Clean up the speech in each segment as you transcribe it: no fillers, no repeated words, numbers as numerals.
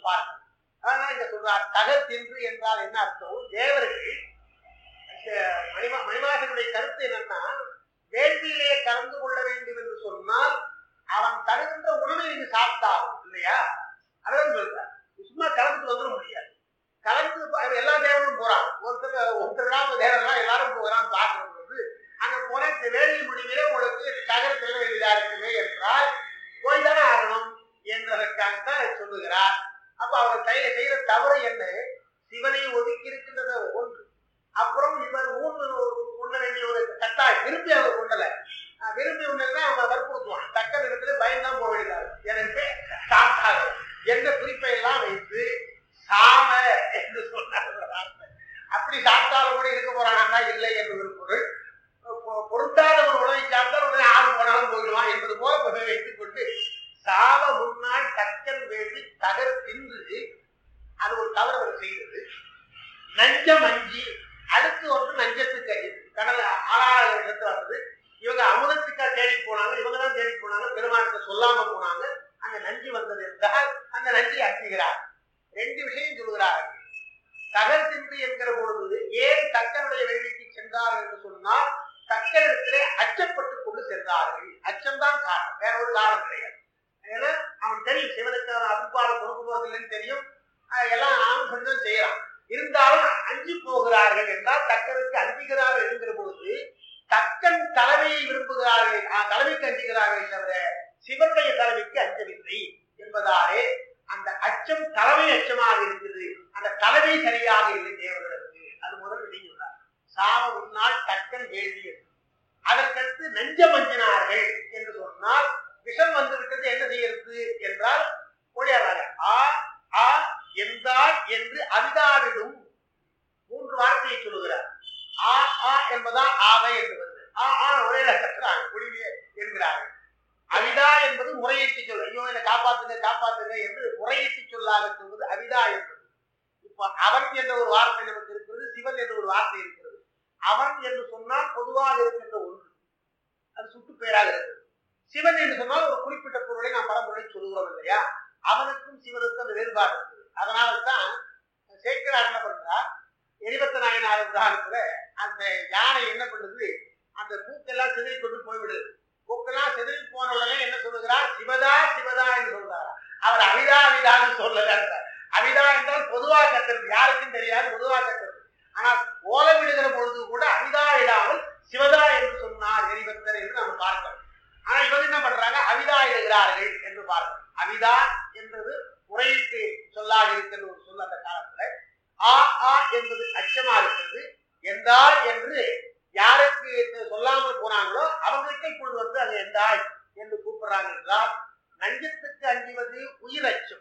பார்க்கணும். அதனால இங்க சொல்றார் தகர் தின்று என்றால் என்ன அர்த்தம்? தேவர்கள் மணிவாசனுடைய கருத்து என்னன்னா, வேள்வியிலே கலந்து கொள்ள வேண்டும் என்று சொன்னால் அவன் தருகின்ற உணவை நீங்க சாப்பிட்டாகும் இல்லையா? அதான் சொல்றார். சும்மா கலந்துட்டு வந்துட முடியாது. கலந்து எல்லா தேவனும் போறான். ஒருத்தர் தேவர்களா எல்லாரும் போகிறான். பார்க்கிற பொழுது அங்க போன வேள்வி முடிவிலே உங்களுக்கு தகர் செல்ல வேண்டியதா இருக்குமே என்றால் போய்தானே ஆகணும் என்றதற்காகத்தான் சொல்லுகிறார். அப்ப அவர் செய்யற தவறு என்ன? சிவனை ஒதுக்கி இருக்கின்றத ஒன்று, அப்புறம் இவர் உண்ண வேண்டிய ஒரு கட்டாயம் விரும்பி அவர் கொண்டல. விரும்பி உண்டா அவன் வற்புறுத்துவான். தக்க இடத்துல பயன்தான் போக வேண்டியதாக. எனவே சாப்பிட்டாங்க எந்த குறிப்பை எல்லாம் வைத்து சாம என்று சொன்னார். அப்படி சாப்பிட்டாலும் கூட இருக்க போறானா இல்லை என்று ஒரு பொருள். பொருந்தாத ஒரு உணவை சாப்பிட்டால் உடனே ஆள் போனாலும் போயிடுவான் என்பது போல வைத்துக் கொண்டு சாவ முன்னால் தக்கன் வேண்டி தகர் தின்று அது ஒரு தவறு அவர் செய்தது. நஞ்சம் அஞ்சி அடுத்து ஒன்று நஞ்சத்துக்கு அஞ்சி கடல் ஆளாக எடுத்து வந்தது. இவங்க அமுதத்துக்கா தேடி போனாங்க, இவங்க தான் தேடி போனாங்க, பெருமானத்தை சொல்லாம போனாங்க. அங்க நஞ்சு வந்தது என்றால் அந்த நஞ்சை அச்சுகிறார். ரெண்டு விஷயம் சொல்கிறார்கள். தகர் தின்று என்கிற பொழுது ஏன் தக்கனுடைய வேள்விக்கு சென்றார்கள் என்று சொன்னால் தக்கனிடத்திலே அச்சப்பட்டுக் கொண்டு சென்றார்கள். அச்சம்தான் காரணம், வேற ஒரு காரணம் கிடையாது. ஏன்னா அவன் தெரியும் சிவனுக்கு அபிப்பாடு கொடுக்க போறதில்லைன்னு தெரியும். எல்லாம் அவன் கொஞ்சம் செய்யறான். இருந்தாலும் அஞ்சி போகிறார்கள் என்றால் தக்கனுக்கு அஞ்சுகிறார்கள் என்கிற பொழுது தக்கன் தலைமையை விரும்புகிறார்கள், தலைமைக்கு அஞ்சுகிறார்கள் தவிர சிவனுடைய தலைமைக்கு அஞ்சவில்லை என்பதாலே அந்த அச்சம் தலைமை அச்சமாக இருக்குது. அந்த தலைமை சரியாக இல்லை தேவர்களுக்கு. அது முதல் விளையுள்ளார். சாவ முன்னால் தக்கன் வேள்வி. அதற்கடுத்து நஞ்சம் அஞ்சினார்கள் என்று சொன்னால் விஷம் வந்து விட்டது என்ன செய்யறது என்றால் ஒழியாதாங்க. ஆ ஆ என்றால் என்று அவிதாவிடும் மூன்று வார்த்தையை சொல்லுகிறார். ஆ ஆ என்பதால் ஆவை என்று வருது. ஆ ஆ ஒரே கட்டுறாங்க முடிவே என்கிறார்கள். அவிதா என்பது முறையீட்டு சொல். ஐயோ என்னை காப்பாத்துங்க காப்பாத்துங்க என்று முறையீட்டு சொல்லாக சொல்வது அவிதா என்பது. இப்ப அவன் என்ற ஒரு வார்த்தை நமக்கு இருக்கிறது, சிவன் என்ற ஒரு வார்த்தை இருக்கிறது. அவன் என்று சொன்னால் பொதுவாக இருக்கின்ற ஒன்று, அது சுட்டு பெயராக இருக்கிறது. சிவன் என்று சொன்னால் ஒரு குறிப்பிட்ட பொருளை நாம் பரம்பரை சொல்லுகிறோம் இல்லையா? அவனுக்கும் சிவனுக்கும் அந்த வேறுபாடு இருக்குது. அதனால்தான் சேக்கிரார் என்ன பண்றார், எரிபத்த நாயனார் உதாரணத்துல அந்த யானை என்ன பண்ணுது, அந்த பூக்கெல்லாம் சிதறி கொண்டு போய்விடுது. பூக்கெல்லாம் சிதறி போன உடனே என்ன சொல்லுகிறார், சிவதா சிவதா என்று சொல்றார். அவர் அவிதா அவிதான்னு சொல்லல. அவிதா என்றால் பொதுவாக கத்துறது, யாருக்கும் தெரியாது, பொதுவாக கத்துறது. ஆனால் ஓலை விடுகிற பொழுது கூட அவிதா இடாமல் சிவதா என்று சொன்னார் எரிபத்தர் என்று நம்ம பார்க்கிறோம். ஆனா இவங்க என்ன பண்றாங்க, அவிதா எழுகிறார்கள் என்று பார்க்கிறோம். அவிதா என்பது முறையீட்டு சொல்லாக இருக்கிற ஒரு சொல். அந்த காலத்துல ஆ ஆ என்பது அச்சமா இருக்கிறது. எந்தாய் என்று யாருக்கு சொல்லாமல் போனாங்களோ அவங்களுக்கு இப்பொழுது வந்து அது எந்தாய் என்று கூப்பிடுறாங்க என்றால் நஞ்சத்துக்கு அஞ்சுவது உயிர் அச்சம்,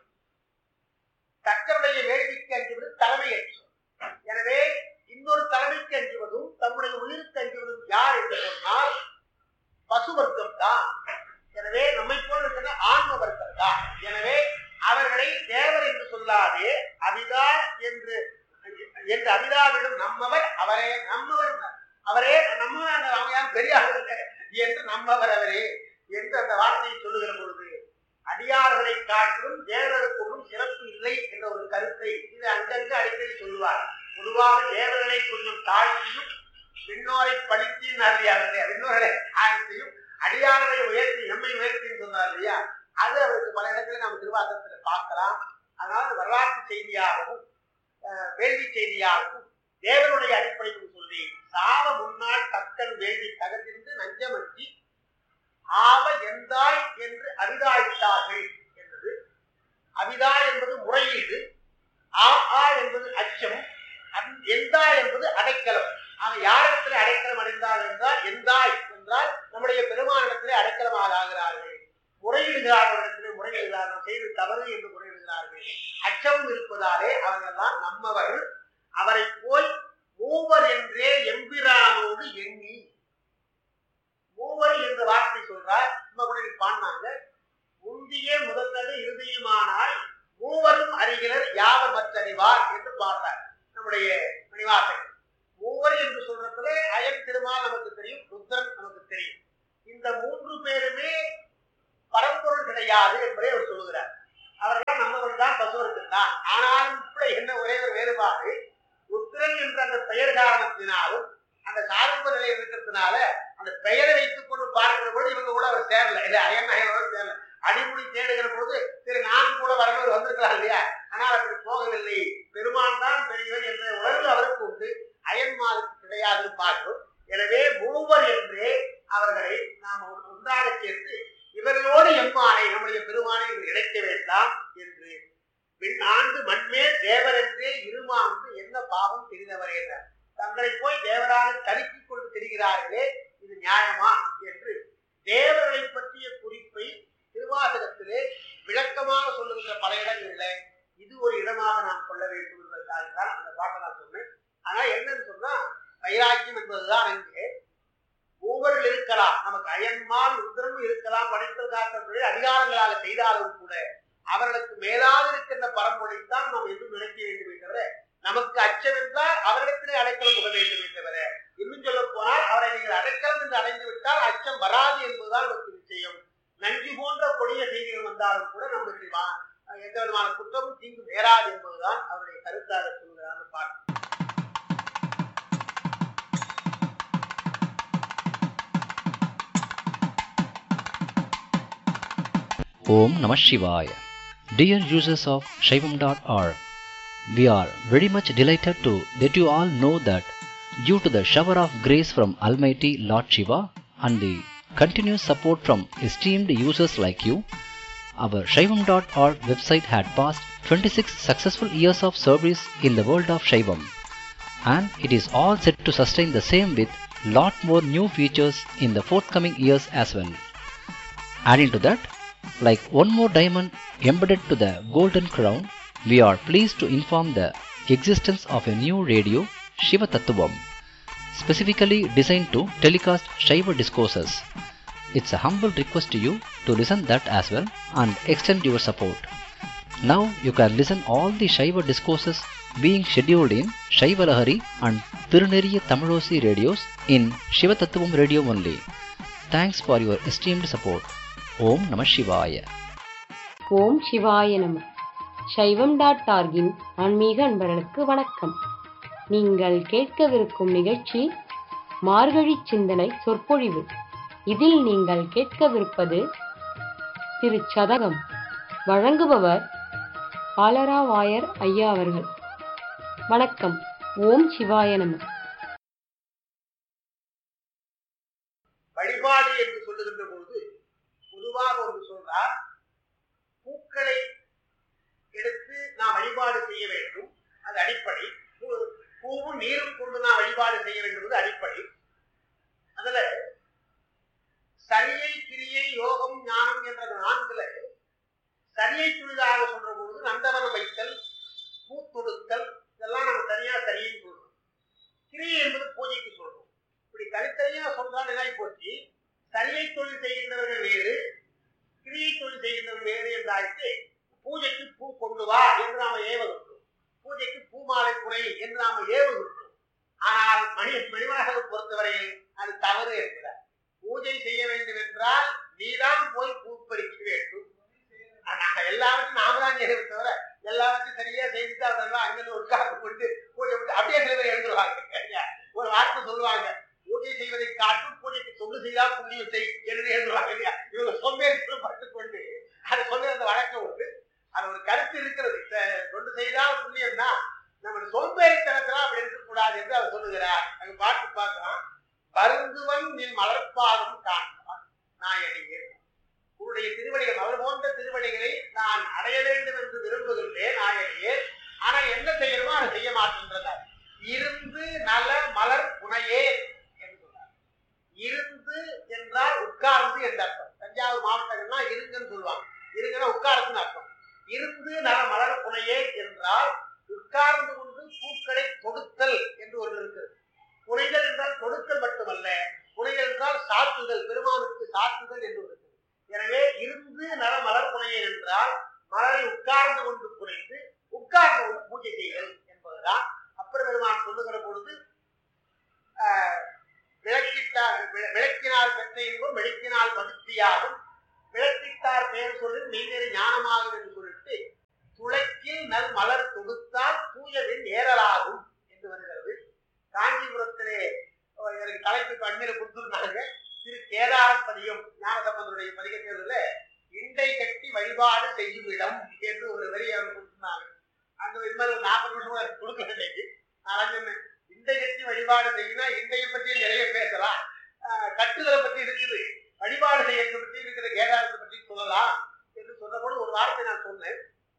தக்கருடைய வேள்விக்கு அஞ்சுவது தலைமை அச்சம். எனவே இன்னொரு தலைமைக்கு அஞ்சுவதும் தம்முடைய உயிருக்கு அஞ்சுவதும் யார் என்று சொன்னால் பசு வர்க்கம் தான். எனவே நம்மை போல இருக்கிற ஆன்ம வர்க்கம் தான். எனவே அவர்களை தேவர் என்று சொல்லாதே அவிதா என்று அவிதாவிடம் நம்மவர் அவரே, நம்மவர் அவரே, நம்ம அவங்க யாரும் பெரியார்கள் என்று நம்மவர் அவரே என்று அந்த வார்த்தையை சொல்லுகிற பொழுது அடியார்களை காட்டிலும் தேவர்களுக்கும் சிறப்பு இல்லை என்ற ஒரு கருத்தை இது அங்கங்கு அடிக்கடி சொல்லுவார். பொதுவாக தேவர்களை கொஞ்சம் தாழ்த்தியும் பின்னோரை படித்தியும் பின்னோரை ஆழ்த்தியும் அடியார்களை உயர்த்தி நம்மை உயர்த்தின்னு சொன்னார் இல்லையா? அது அவருக்கு பல இடங்களில் நாம் திருவாசகத்துல பார்க்கலாம். அதனால வரலாற்று செய்தியாகவும் வேள்வி செய்தியாகவும் தேவனுடைய அடிப்படையில் சொல்லி சாவ முன்னால் தக்கன் வேள்வி தகர்ந்து நஞ்சமஞ்சி ஆவ எந்தாய் என்று அவிதாயிட்டார்கள் என்பது. அவிதா என்பது முறையீடு, ஆ ஆ என்பது அச்சம், எந்தாய் என்பது அடைக்கலம். ஆக யாரிடத்திலே அடைக்கலம் அடைந்தார்கள் என்றால் எந்தாய் என்றால் நம்முடைய பெருமானிடத்திலே அடைக்கலமாக ஆகிறார்கள். முறையிடுகிறார்களிடத்திலே முறையிடுகிறார்கள், செய்து தவறு என்று முறையிடுகிறார்கள். அச்சமும் இருப்பதாலே அவர்களெல்லாம் நம்மவர். அவரை போய் மூவர் என்றே எம்பிரானோடு எண்ணி, மூவர் என்ற வார்த்தை சொல்றார். நம்ம கூட பாடினாங்க, முந்திய முதல்வது இறுதியுமானால் மூவரும் அறிகிறர் யாவர் மற்றறிவார் என்று பாடுறார் நம்முடைய மணிவாசகர். மூவர் என்று சொல்றதுல அயன் திருமால் நமக்கு தெரியும், ருத்ரன் நமக்கு தெரியும். இந்த மூன்று பேருமே பரம்பொருள் கிடையாது என்பதை அவர் சொல்லுகிறார். அவர்கள் நம்மவர்கள் தான் பசுவருக்கு ஒருவன் தான். ஆனாலும் கூட என்ன ஒரே ஒரு வேறுபாடு, ருத்ரன் என்ற அந்த பெயர் காரணத்தினாலும் அந்த சாரூப நிலை இருக்கிறதுனால அந்த பெயரை வைத்துக் கொண்டு பார்க்கிற பொழுது இவங்க கூட அவர் சேரல, இல்ல அயன் அயனோடு சேரல. அடிமுடி தேடுகிற பொழுது சரி நானும் கூட வரவர் வந்திருக்கலாம் இல்லையா, ஆனால் அப்படி போகவில்லை. பெருமான் தான் பெரியவர் என்ற உணர்வு அவருக்கு உண்டு, அயன்மாருக்கு கிடையாது பார்க்கிறோம். எனவே மூவர் என்றே அவர்களை நாம் ஒன்றாக சேர்த்து இவர்களோடு எம்மானை நம்முடைய பெருமானை இணைக்க வேண்டாம் என்று ஆண்டு மண்மேல் தேவர் என்றே இருமாந்து என்ன பாவம் தெரிந்தவரே என்றார். தங்களை போய் தேவராக தடுக்கிக் கொண்டு தெரிகிறார்களே, இது நியாயமா என்று தேவர்களை பற்றிய குறிப்பை திருவாசகத்திலே விளக்கமாக சொல்லுகின்ற பல இடங்களில் இது ஒரு இடமாக நாம் கொள்ள வேண்டும் என்பதற்காக தான் அந்த பாட்டை நான் சொன்னேன். ஆனா என்னன்னு சொன்னா, வைராக்கியம் என்பதுதான் அங்கே ஒவ்வொருவர்கள் இருக்கலாம், நமக்கு அயன்மால் ருத்ரனும் இருக்கலாம், படைத்தல் காத்தவர்களை அதிகாரங்களாக செய்தாலும் கூட அவர்களுக்கு மேலாக இருக்கின்ற பரம்பொழித்தான் நாம் எதுவும் நினைக்க வேண்டுமே தவிர, நமக்கு அச்சம் என்றால் அவரிடத்திலே அடைக்கலம் புக வேண்டுமே தவிர, இன்னும் சொல்ல போனால் அவரை நீங்கள் அடைக்கலம் என்று அடைந்து விட்டால் அச்சம் வராது என்பதுதான் நமக்கு நிச்சயம். நன்றி போன்ற கொடிய செய்திகள் வந்தாலும் கூட நமக்கு எந்த விதமான குற்றமும் தீங்கு நேராது என்பதுதான் அவருடைய கருத்தாக சொல்கிறார். பார்க்க Om Namah Shivaya. Dear users of Shaivam.org, we are very much delighted to let you all know that due to the shower of grace from Almighty Lord Shiva and the continuous support from esteemed users like you, our Shaivam.org website had passed 26 successful years of service in the world of Shaivam, and it is all set to sustain the same with lot more new features in the forthcoming years as well. Adding to that, like one more diamond embedded to the golden crown, we are pleased to inform the existence of a new radio, Shiva Tattvam, specifically designed to telecast Shiva discourses. It's a humble request to you to listen that as well and extend your support. Now you can listen all the Shiva discourses being scheduled in Shiva Lahari and Tiruneriya Tamilosi radios in Shiva Tattvam radio only. Thanks for your esteemed support. Om Namah Shivaya. ஓம் சிவாய நம. சைவம்.org-இன் ஆன்மீக அன்பர்களுக்கு வணக்கம். நீங்கள் கேட்கவிருக்கும் நிகழ்ச்சி மார்கழி சிந்தனை சொற்பொழிவு. இதில் நீங்கள் கேட்கவிருப்பது திருச்சதகம். வழங்குபவர் ஆலராவாயர் ஐயா அவர்கள். வணக்கம். ஓம் சிவாய நம. வழிபாடு என்று சொல்லுகின்ற பொழுது பொதுவாக ஒன்று சொல்றார், பூக்களை எடுத்து நாம் வழிபாடு செய்ய வேண்டும், அது அடிப்படை. பூவும் நீரும் கொண்டு நாம் வழிபாடு செய்ய வேண்டும், அடிப்படை. அதுல சரியை கிரியை யோகம் ஞானம் என்ற நான்குல சரியை துணிதாக சொல்ற பொழுது நந்தவனம் வைத்தல், பூ தொடுத்தல், இதெல்லாம் நம்ம தனியா சரியை சொல்றோம். கிரியை என்பது பூஜைக்கு சொல்றோம். இப்படி தனித்தனியா சொல்றால் என்ன போச்சு, சரியை தொழில் செய்கின்றவர்கள் வேறு, கிரியை தொழில் செய்கின்றவர்கள் வேறு என்றாயிட்டு பூஜைக்கு பூ கொண்டு வா என்று நாம ஏவுகின்றோம், பூஜைக்கு பூ மாலை குறை என்று நாம ஏவுகின்றோம். ஆனால் மணிவாசகரை பொறுத்தவரையில் அது தவறு என்கிறார். பூஜை செய்ய வேண்டும் என்றால் நீதான் போய் பூ பறிக்க வேண்டும். நாங்க எல்லாவற்றையும் நாம தான் செய்ய தவிர எல்லாவற்றையும் சரியா செய்துட்டு அவரெல்லாம் அங்கிருந்து உட்கார்ந்து கொண்டு பூஜை விட்டு அப்படியே சில பேர் எழுந்துருவாங்க. ஒரு வார்த்தை சொல்லுவாங்க, பூஜை செய்வதை காட்டும் பூஜைக்கு தொண்டு செய்தால் புண்ணியம் செய் என்று எழுதுவாங்க இல்லையா. இவங்க சோம்பேறிகளும் பட்டுக்கொண்டு அதை சொல்லி அந்த வழக்கம் உண்டு. அது ஒரு கருத்து இருக்கிறது, தொண்டு செய்தால் புண்ணியம் தான், நம்ம சோம்பேறித்தனத்தினா அப்படி இருக்கக்கூடாது என்று அவர் சொல்லுகிறார். அங்க பாட்டு பார்க்கலாம், வருந்துவன் நின் மலர்பாதம் காண்பான் நாயடியே, உன்னுடைய திருவடிகள் அவர் போன்ற திருவடிகளை நான் அடைய வேண்டும் என்று விரும்புகின்றேன் நாயடியே. ஆனா என்ன செய்யணுமோ அதை செய்ய மாட்டேன்றார். இருந்து நல மலர் புனையே என்று சொன்னார். இருந்து என்றால் உட்கார்ந்து என்ற அர்த்தம். தஞ்சாவூர் மாவட்டங்கள்னா இருங்கன்னு சொல்லுவாங்க, இருங்கன்னா உட்கார்ந்துன்னு அர்த்தம். இருந்து நல மலர் புனையே என்றால் உட்கார்ந்து கொண்டு பூக்களை தொடுத்தல் என்று ஒன்று இருக்கிறது. புனைதல் என்றால் தொடுத்தல் மட்டுமல்ல, புனைதல் என்றால் சாத்துதல், பெருமானுக்கு சாத்துதல் என்று இருக்கிறது. எனவே இருந்து நல மலர் புனையே என்றால் மலரை உட்கார்ந்து கொண்டு புனைந்து உட்கார்ந்து கொண்டு பூஜை செய்தல் என்பதுதான். அப்பர் பெருமான் சொல்லுகிற பொழுது விளக்கினால் பெற்ற என்பதும் வெளிக்கினால் பகுத்தியாகும், விளக்கிட்டார் பெயர் சொல்லி மெய்நெறி ஞானமாகும் என்று சொல்லிட்டு துளைக்கில் நல் மலர் தொடுத்தால் தூயவின் ஏறலாகும் என்று வருகிறது. காஞ்சிபுரத்திலே எனக்கு தலைப்பு கண்மையில கொடுத்துருந்தாங்க. திரு கேதாரப்பதியம் ஞானசம்பந்தருடைய பதிகத்தில இண்டை கட்டி வழிபாடு செய்யும் இடம் என்று ஒரு வரி அவர் கொடுத்துருந்தாங்க. அந்த இது மாதிரி ஒரு 40 நிமிஷம் எனக்கு கொடுக்கல. இன்னைக்கு நான் சொன்னேன், இண்டை கட்டி வழிபாடு செய்யினா இண்டையை பற்றியும் நிறைய பேசலாம், கட்டுதலை பற்றி இருக்குது, வழிபாடு செய்யறதை பற்றி இருக்கிற கேதாரத்தை பற்றி சொல்லலாம் என்று சொன்னபோது ஒரு வார்த்தை நான் சொன்னேன்.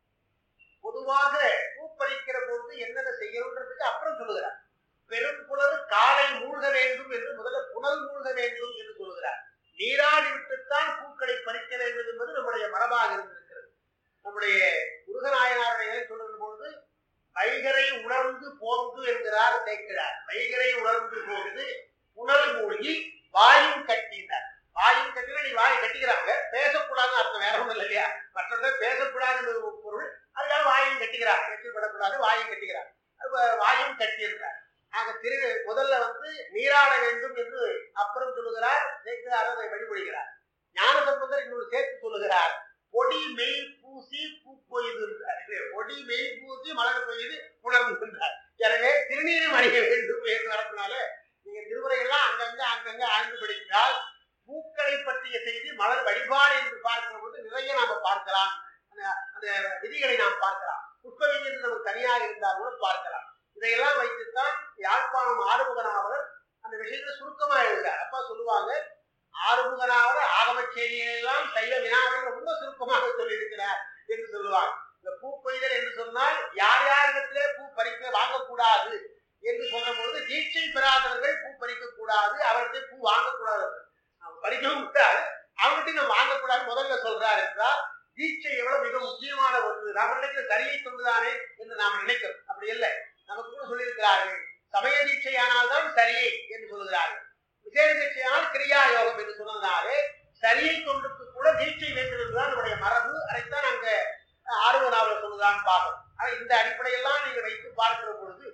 பொதுவாக பூப்பறிக்கிற பொழுது என்னென்ன செய்யணுன்றதுக்கு அப்புறம் சொல்லுகிறார். பெரும்புலர் காலை மூழ்க வேண்டும் என்று முதல்ல புனல் மூழ்க வேண்டும் என்று சொல்லுகிறார். நீராடி விட்டுத்தான் பூக்களை பறிக்க வேண்டும் என்பது நம்முடைய மரபாக இருந்திருக்கிறது. நம்முடைய முருகநாயனாருடைய சொல்லுகிற பொழுது வைகரை உணர்ந்து போந்து என்கிறார் சேக்கிழார். வைகரை உணர்ந்து போந்து புனல் மூழ்கி வாயும் கட்டினார். வாயும் கட்டினா நீ வாயை கட்டிக்கிறாங்க, பேசக்கூடாதுன்னு அர்த்தம், வேற ஒன்றும் இல்லை இல்லையா? மற்றவங்க பேசக்கூடாதுன்னு ஒரு பொருள், அதுக்காக வாயும் கட்டிக்கிறார். வெற்றிப்படக்கூடாது, வாயும் கட்டிக்கிறார், வாயும் கட்டியிருக்கிறார். ஆக முதல்ல நீராட வேண்டும் என்று அப்புறம் சொல்லுகிறார் சேக்கிழார், அதை வழிமொழிகிறார். ஞானசம்பந்தர் இன்னொரு சேர்த்து சொல்லுகிறார், பொடி மெய் பூசி பூ பொய்து, பொடி மெய் பூசி மலர் பொய்து உணர்ந்துன்றார். எனவே திருநீரும் அணிய வேண்டும் என்று நடத்தினால நீங்க திருமுறைகள்லாம் அங்கங்க ஆழ்ந்து படித்தால் பூக்களை பற்றிய செய்தி மலர் வழிபாடு என்று பார்க்கிற போது நிறைய நாம பார்க்கலாம். அந்த விதிகளை நாம் பார்க்கலாம். புஷ்பவிதி என்று நமக்கு தனியாக இருந்தால் கூட பார்க்கலாம். இதையெல்லாம் வைத்துத்தான் யாழ்ப்பாணம் ஆறுமுகனாவலர் அந்த விஷயத்தை சுருக்கமா எழுதுகிறார். அப்பா சொல்லுவாங்க, ஆறுமுகனாவலர் ஆகம செய்திகள் எல்லாம் சைவ வினாவில் ரொம்ப சுருக்கமாக சொல்லியிருக்கிறார் என்று சொல்லுவாங்க. இந்த பூ கொய்தல் என்று சொன்னால் யார் யாரிடத்திலே பூ பறிக்க வாங்கக்கூடாது என்று சொல்ற பொழுது தீட்சை பெறாதவர்கள் பூ பறிக்க கூடாது, அவர்கிட்ட பூ வாங்கக்கூடாது, பறிக்கவும் கூடாது, அவங்ககிட்ட நம்ம வாங்கக்கூடாது முதல்ல சொல்றார் என்றால் தீட்சை எவ்வளவு மிக முக்கியமான ஒன்று. நாம் நினைக்கிற சரியை கொண்டுதானே என்று நாம் நினைக்கிறோம். அப்படி இல்லை. நமக்கு கூட சொல்லியிருக்கிறார்கள், சமய தீட்சையானால்தான் சரியை என்று சொல்லுகிறார்கள், விசேஷ தீட்சையானால் கிரியா யோகம் என்று சொன்னதாலே சரியை கொண்டுக்கு கூட தீட்சை வேண்டும் என்றுதான் நம்முடைய மரபு. அதைத்தான் அங்க ஆறுவனாவில் சொல்லுதான் பார்க்கணும். ஆனா இந்த அடிப்படையெல்லாம் நீங்க வைத்து பார்க்கிற பொழுது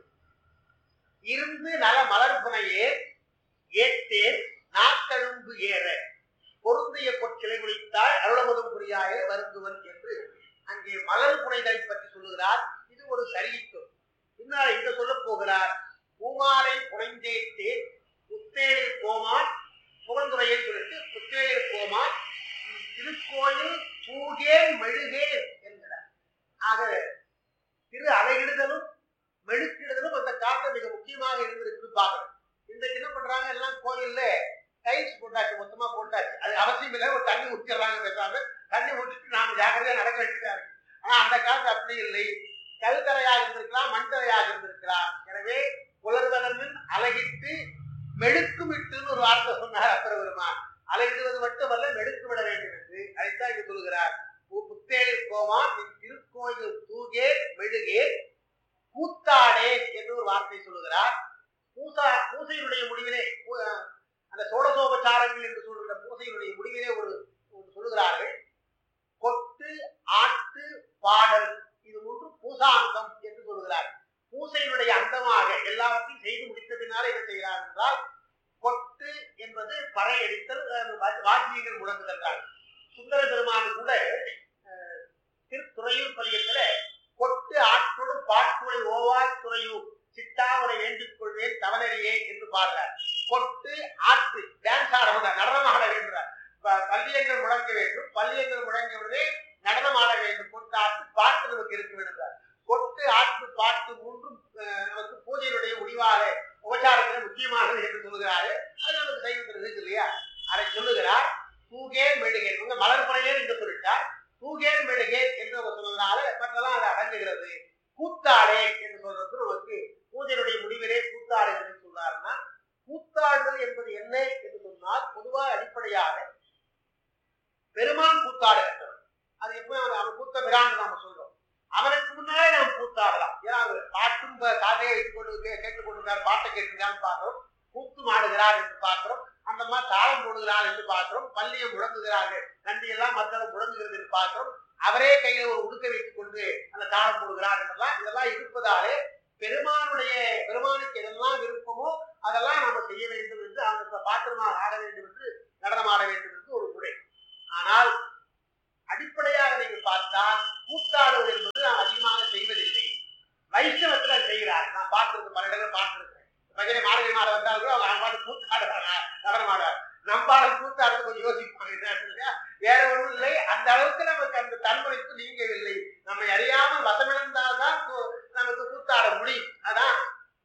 இருந்து நல மலர்புனையே ஏத்தேன் நாத்தழும்பு ஏற பொருந்திய பொற்கிளை குளித்தால் அருளமுதம் புரியாய வருந்துவன் என்று அங்கே மலர் புனைதலை பற்றி சொல்லுகிறார். இது ஒரு சரியித்தொல். பின்னால் இங்க சொல்ல போகிறார், பூமாலை புனைந்தேத்தேன் புத்தேளில் கோமான் புகழ்ந்துரையை சொல்லிட்டு புத்தேளில் கோமான் திருக்கோயில் பூகேன் மெழுகேன் என்கிறார். ஆக திரு அலையிடுதலும் மெழுக்கிடுதலும் அந்த காலத்துல மிக முக்கியமாக இருந்திருக்கு பார்க்கணும். இன்றைக்கு என்ன பண்றாங்க, எல்லாம் கோயில்ல டைல்ஸ் போட்டாச்சு, மொத்தமா போட்டாச்சு. அது அவசியம் இல்லை, ஒரு தண்ணி ஊற்றிடுறாங்க, பேசாம தண்ணி ஊற்றிட்டு நாம ஜாக்கிரதையா நடக்க வேண்டியதா. ஆனா அந்த காலத்து அப்படி இல்லை. கல்தரையாக இருந்திருக்கலாம், மண் தரையாக இருந்திருக்கலாம். எனவே புலர்வதன் அழகிட்டு மெழுக்குமிட்டுன்னு ஒரு வார்த்தை சொன்னார் அப்பர் பெருமான். அழகிடுவது மட்டுமல்ல, மெழுக்கு விட வேண்டும் என்று அதைத்தான் இங்கு சொல்லுகிறார். புத்தேளில் கோமான் திருக்கோயில் தூகே மெழுகே கூத்தாடே என்று ஒரு வார்த்தை சொல்லுகிறார். பூசையினுடைய முடிவிலே, அந்த சோடசோபச்சாரங்கள் என்று சொல்கிற பூசையினுடைய முடிவிலே ஒரு சொல்லுகிறார்கள், கொட்டு ஆட்டு பாடல், இது ஒன்று பூசாந்தம் என்று சொல்லுகிறார். பூசையினுடைய அந்தமாக எல்லாவற்றையும் செய்து முடித்த பின்னாலே என்ன செய்கிறார் என்றால், கொட்டு என்பது பறை அடித்தல், வாத்தியங்கள் முழங்குதல். சுந்தர பெருமான் கூட திருத்துறையூர் பதியத்துல கொட்டு ஆற்றோடு பாட்டுரை ஓவா துறையூர் சிட்டாவரை வேண்டிக் கொள்வேன் தவனறியே என்று பாடுறார். கொட்டு ஆட்டு டான்ஸ் ஆட வேண்டாம், நடனம் ஆட வேண்டாம். பள்ளியங்கள் முழங்க வேண்டும், பள்ளியங்கள் முழங்குவதே நடனம் ஆட வேண்டும். கொட்டு ஆட்டு பாட்டு நமக்கு இருக்க வேண்டும். கொட்டு ஆட்டு பாட்டு மூன்றும் நமக்கு பூஜையினுடைய முடிவாக உபச்சாரத்தில் முக்கியமானது என்று சொல்லுகிறாரு. அது நமக்கு சைவத்தில் இருக்கு இல்லையா? அதை சொல்லுகிறார். தூகேன் மெழுகேன், உங்க மலர்புறையேன் என்று சொல்லிட்டார். தூகேன் மெழுகேன் என்று அவர் சொன்னதுனால மற்றெல்லாம் அதை அடங்குகிறது. கூத்தாடே என்று சொல்றது நமக்கு பூஜையினுடைய முடிவிலே கூத்தாடு என்று சொன்னார்னா, கூத்தாடுதல் என்பது என்ன என்று சொன்னால், பொதுவாக அடிப்படையாக பெருமான் கூத்தாடு கட்டவன். அது எப்போ அவன் கூத்த பிரான் நாம சொல்றோம். அவனுக்கு முன்னாலே நாம் கூத்தாடலாம். ஏன்னா அவர் பாட்டும் காதையை வைத்துக்கொண்டு கேட்டுக்கொண்டிருக்கார், பாட்டை கேட்டுருக்கான்னு பார்க்கிறோம். கூத்து மாடுகிறார் என்று பார்க்கிறோம். அந்த மாதிரி தாளம் போடுகிறார் என்று பார்க்கிறோம். பள்ளியை முழங்குகிறார்கள், நன்றியெல்லாம் மற்றவங்க முழங்குகிறது என்று பார்க்கிறோம். அவரே கையில ஒரு உடுக்க வைத்துக் கொண்டு அந்த தாளம் போடுகிறார் என்றெல்லாம் இதெல்லாம் இருப்பதாலே பெருமானுக்கு எதெல்லாம் விருப்பமோ அதெல்லாம் நாம செய்ய வேண்டும் என்று, அவனுக்கு பாத்திரமாக ஆட வேண்டும் என்று, நடனம் ஆட வேண்டும் என்று ஒரு முறை. ஆனால் அடிப்படையாக நீங்கள் பார்த்தால் கூத்தாடுவது என்பது நாம் அதிகமாக செய்வது பஜனை மார்கழி மாதம் வந்தாலும் அவங்க பாட்டு கூத்தாடுறாங்க, நடனம் ஆடுறாங்க. நம்பால கூத்தாடுறது கொஞ்சம் யோசிப்பாங்க. வேற ஒன்றும் இல்லை, அந்த அளவுக்கு நமக்கு அந்த தன்முனைப்பு நீங்கவில்லை. நம்மை அறியாமல் வசமிழந்தால்தான் நமக்கு கூத்தாட முடியும். அதான்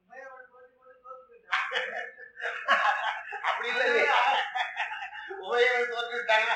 அப்படி இல்லை, உபயோகம் தோற்றுட்டாங்க.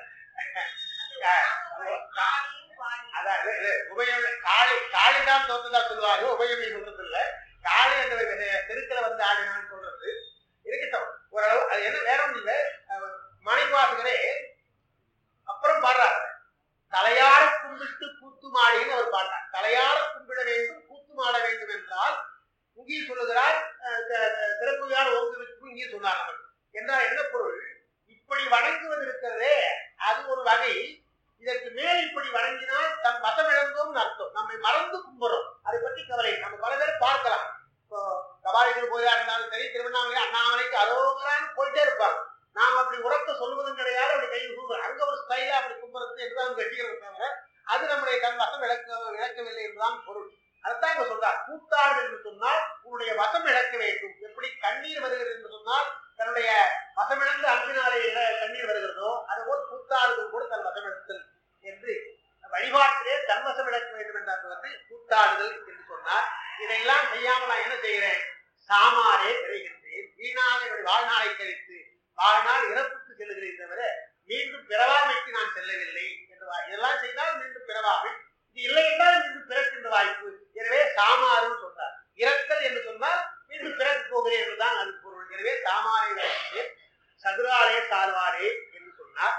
அதாவது காளிதான் தோற்றதா சொல்லுவாங்க, உபயோகி சொல்றது இல்ல. காளி அந்த தெருக்களை வந்து ஆடினான்னு சொல்றது இருக்கட்டும் ஓரளவு. அது என்ன வேற ஒன்றும் இல்லை. மாணிக்கவாசகரே அப்புறம் பாடுறாரு, தலையார கும்பிட்டு கூத்து மாடின்னு அவர் பாடுறார். தலையார கும்பிட வேண்டும் கூத்து மாட வேண்டும் என்றால் இங்கே சொல்லுகிறார், திறப்புயார் ஓங்குவிற்கும் இங்கே சொன்னார். என்றால் என்ன பொருள்? இப்படி வணங்குவது இருக்கிறதே அது ஒரு வகை. இதற்கு மேல் இப்படி வணங்கினால் தன் வசம் இழந்தோம் அர்த்தம். நம்மை மறந்து கும்புறோம், அதை பற்றி கவலை. நம்ம பல பேர் பார்க்கலாம். இப்போ கபாலிகள் கோயிலா இருந்தாலும் சரி, திருவண்ணாமலை அண்ணாமலைக்கு அரோகரான்னு போயிட்டே இருப்பாங்க. நாம் அப்படி உறக்க சொல்வதும் கிடையாது, அப்படி கையில் கூறுறோம். அங்க ஒரு ஸ்டைலா அப்படி கும்புறது என்றுதான் கட்டிக்கிறோம் தவிர அது நம்முடைய தன் வசம் இழக்கவில்லை என்றுதான் பொருள். அதுதான் இங்க சொல்றார். கூத்தாடு என்று சொன்னால் உன்னுடைய வசம் இழக்க வேண்டும். எப்படி கண்ணீர் வருகிறது என்று சொன்னால் தன்னுடைய வசமிழந்து அன்பினாலே கண்ணீர் வருகிறதோ அதுபோல் கூத்தாடுதல் கூட தன் வசமிழத்தல் என்று வழிபாட்டிலே தன் வசம் இழக்க வேண்டும் என்ற அர்த்தத்தை கூத்தாடுதல் என்று சொன்னார். இதையெல்லாம் செய்யாமல் நான் என்ன செய்கிறேன்? சாமாரே விரைகின்றேன், வீணாக என்னுடைய வாழ்நாளை கழித்து வாழ்நாள் இறப்புக்கு செல்லுகிறேன் தவிர மீண்டும் பிறவாமைக்கு நான் செல்லவில்லை என்று. இதெல்லாம் செய்தால் மீண்டும் பிறவாமை, இது இல்லை என்றால் மீண்டும் பிறக்கின்ற வாய்ப்பு. எனவே சாமாறுன்னு சொன்னார். இறத்தல் என்று சொன்னால் மீண்டும் பிறக்க போகிறேன் என்றுதான் அது பொருள். எனவே சாமாரை விரைகின்றேன் சதுராலே சால்வாரே என்று சொன்னார்.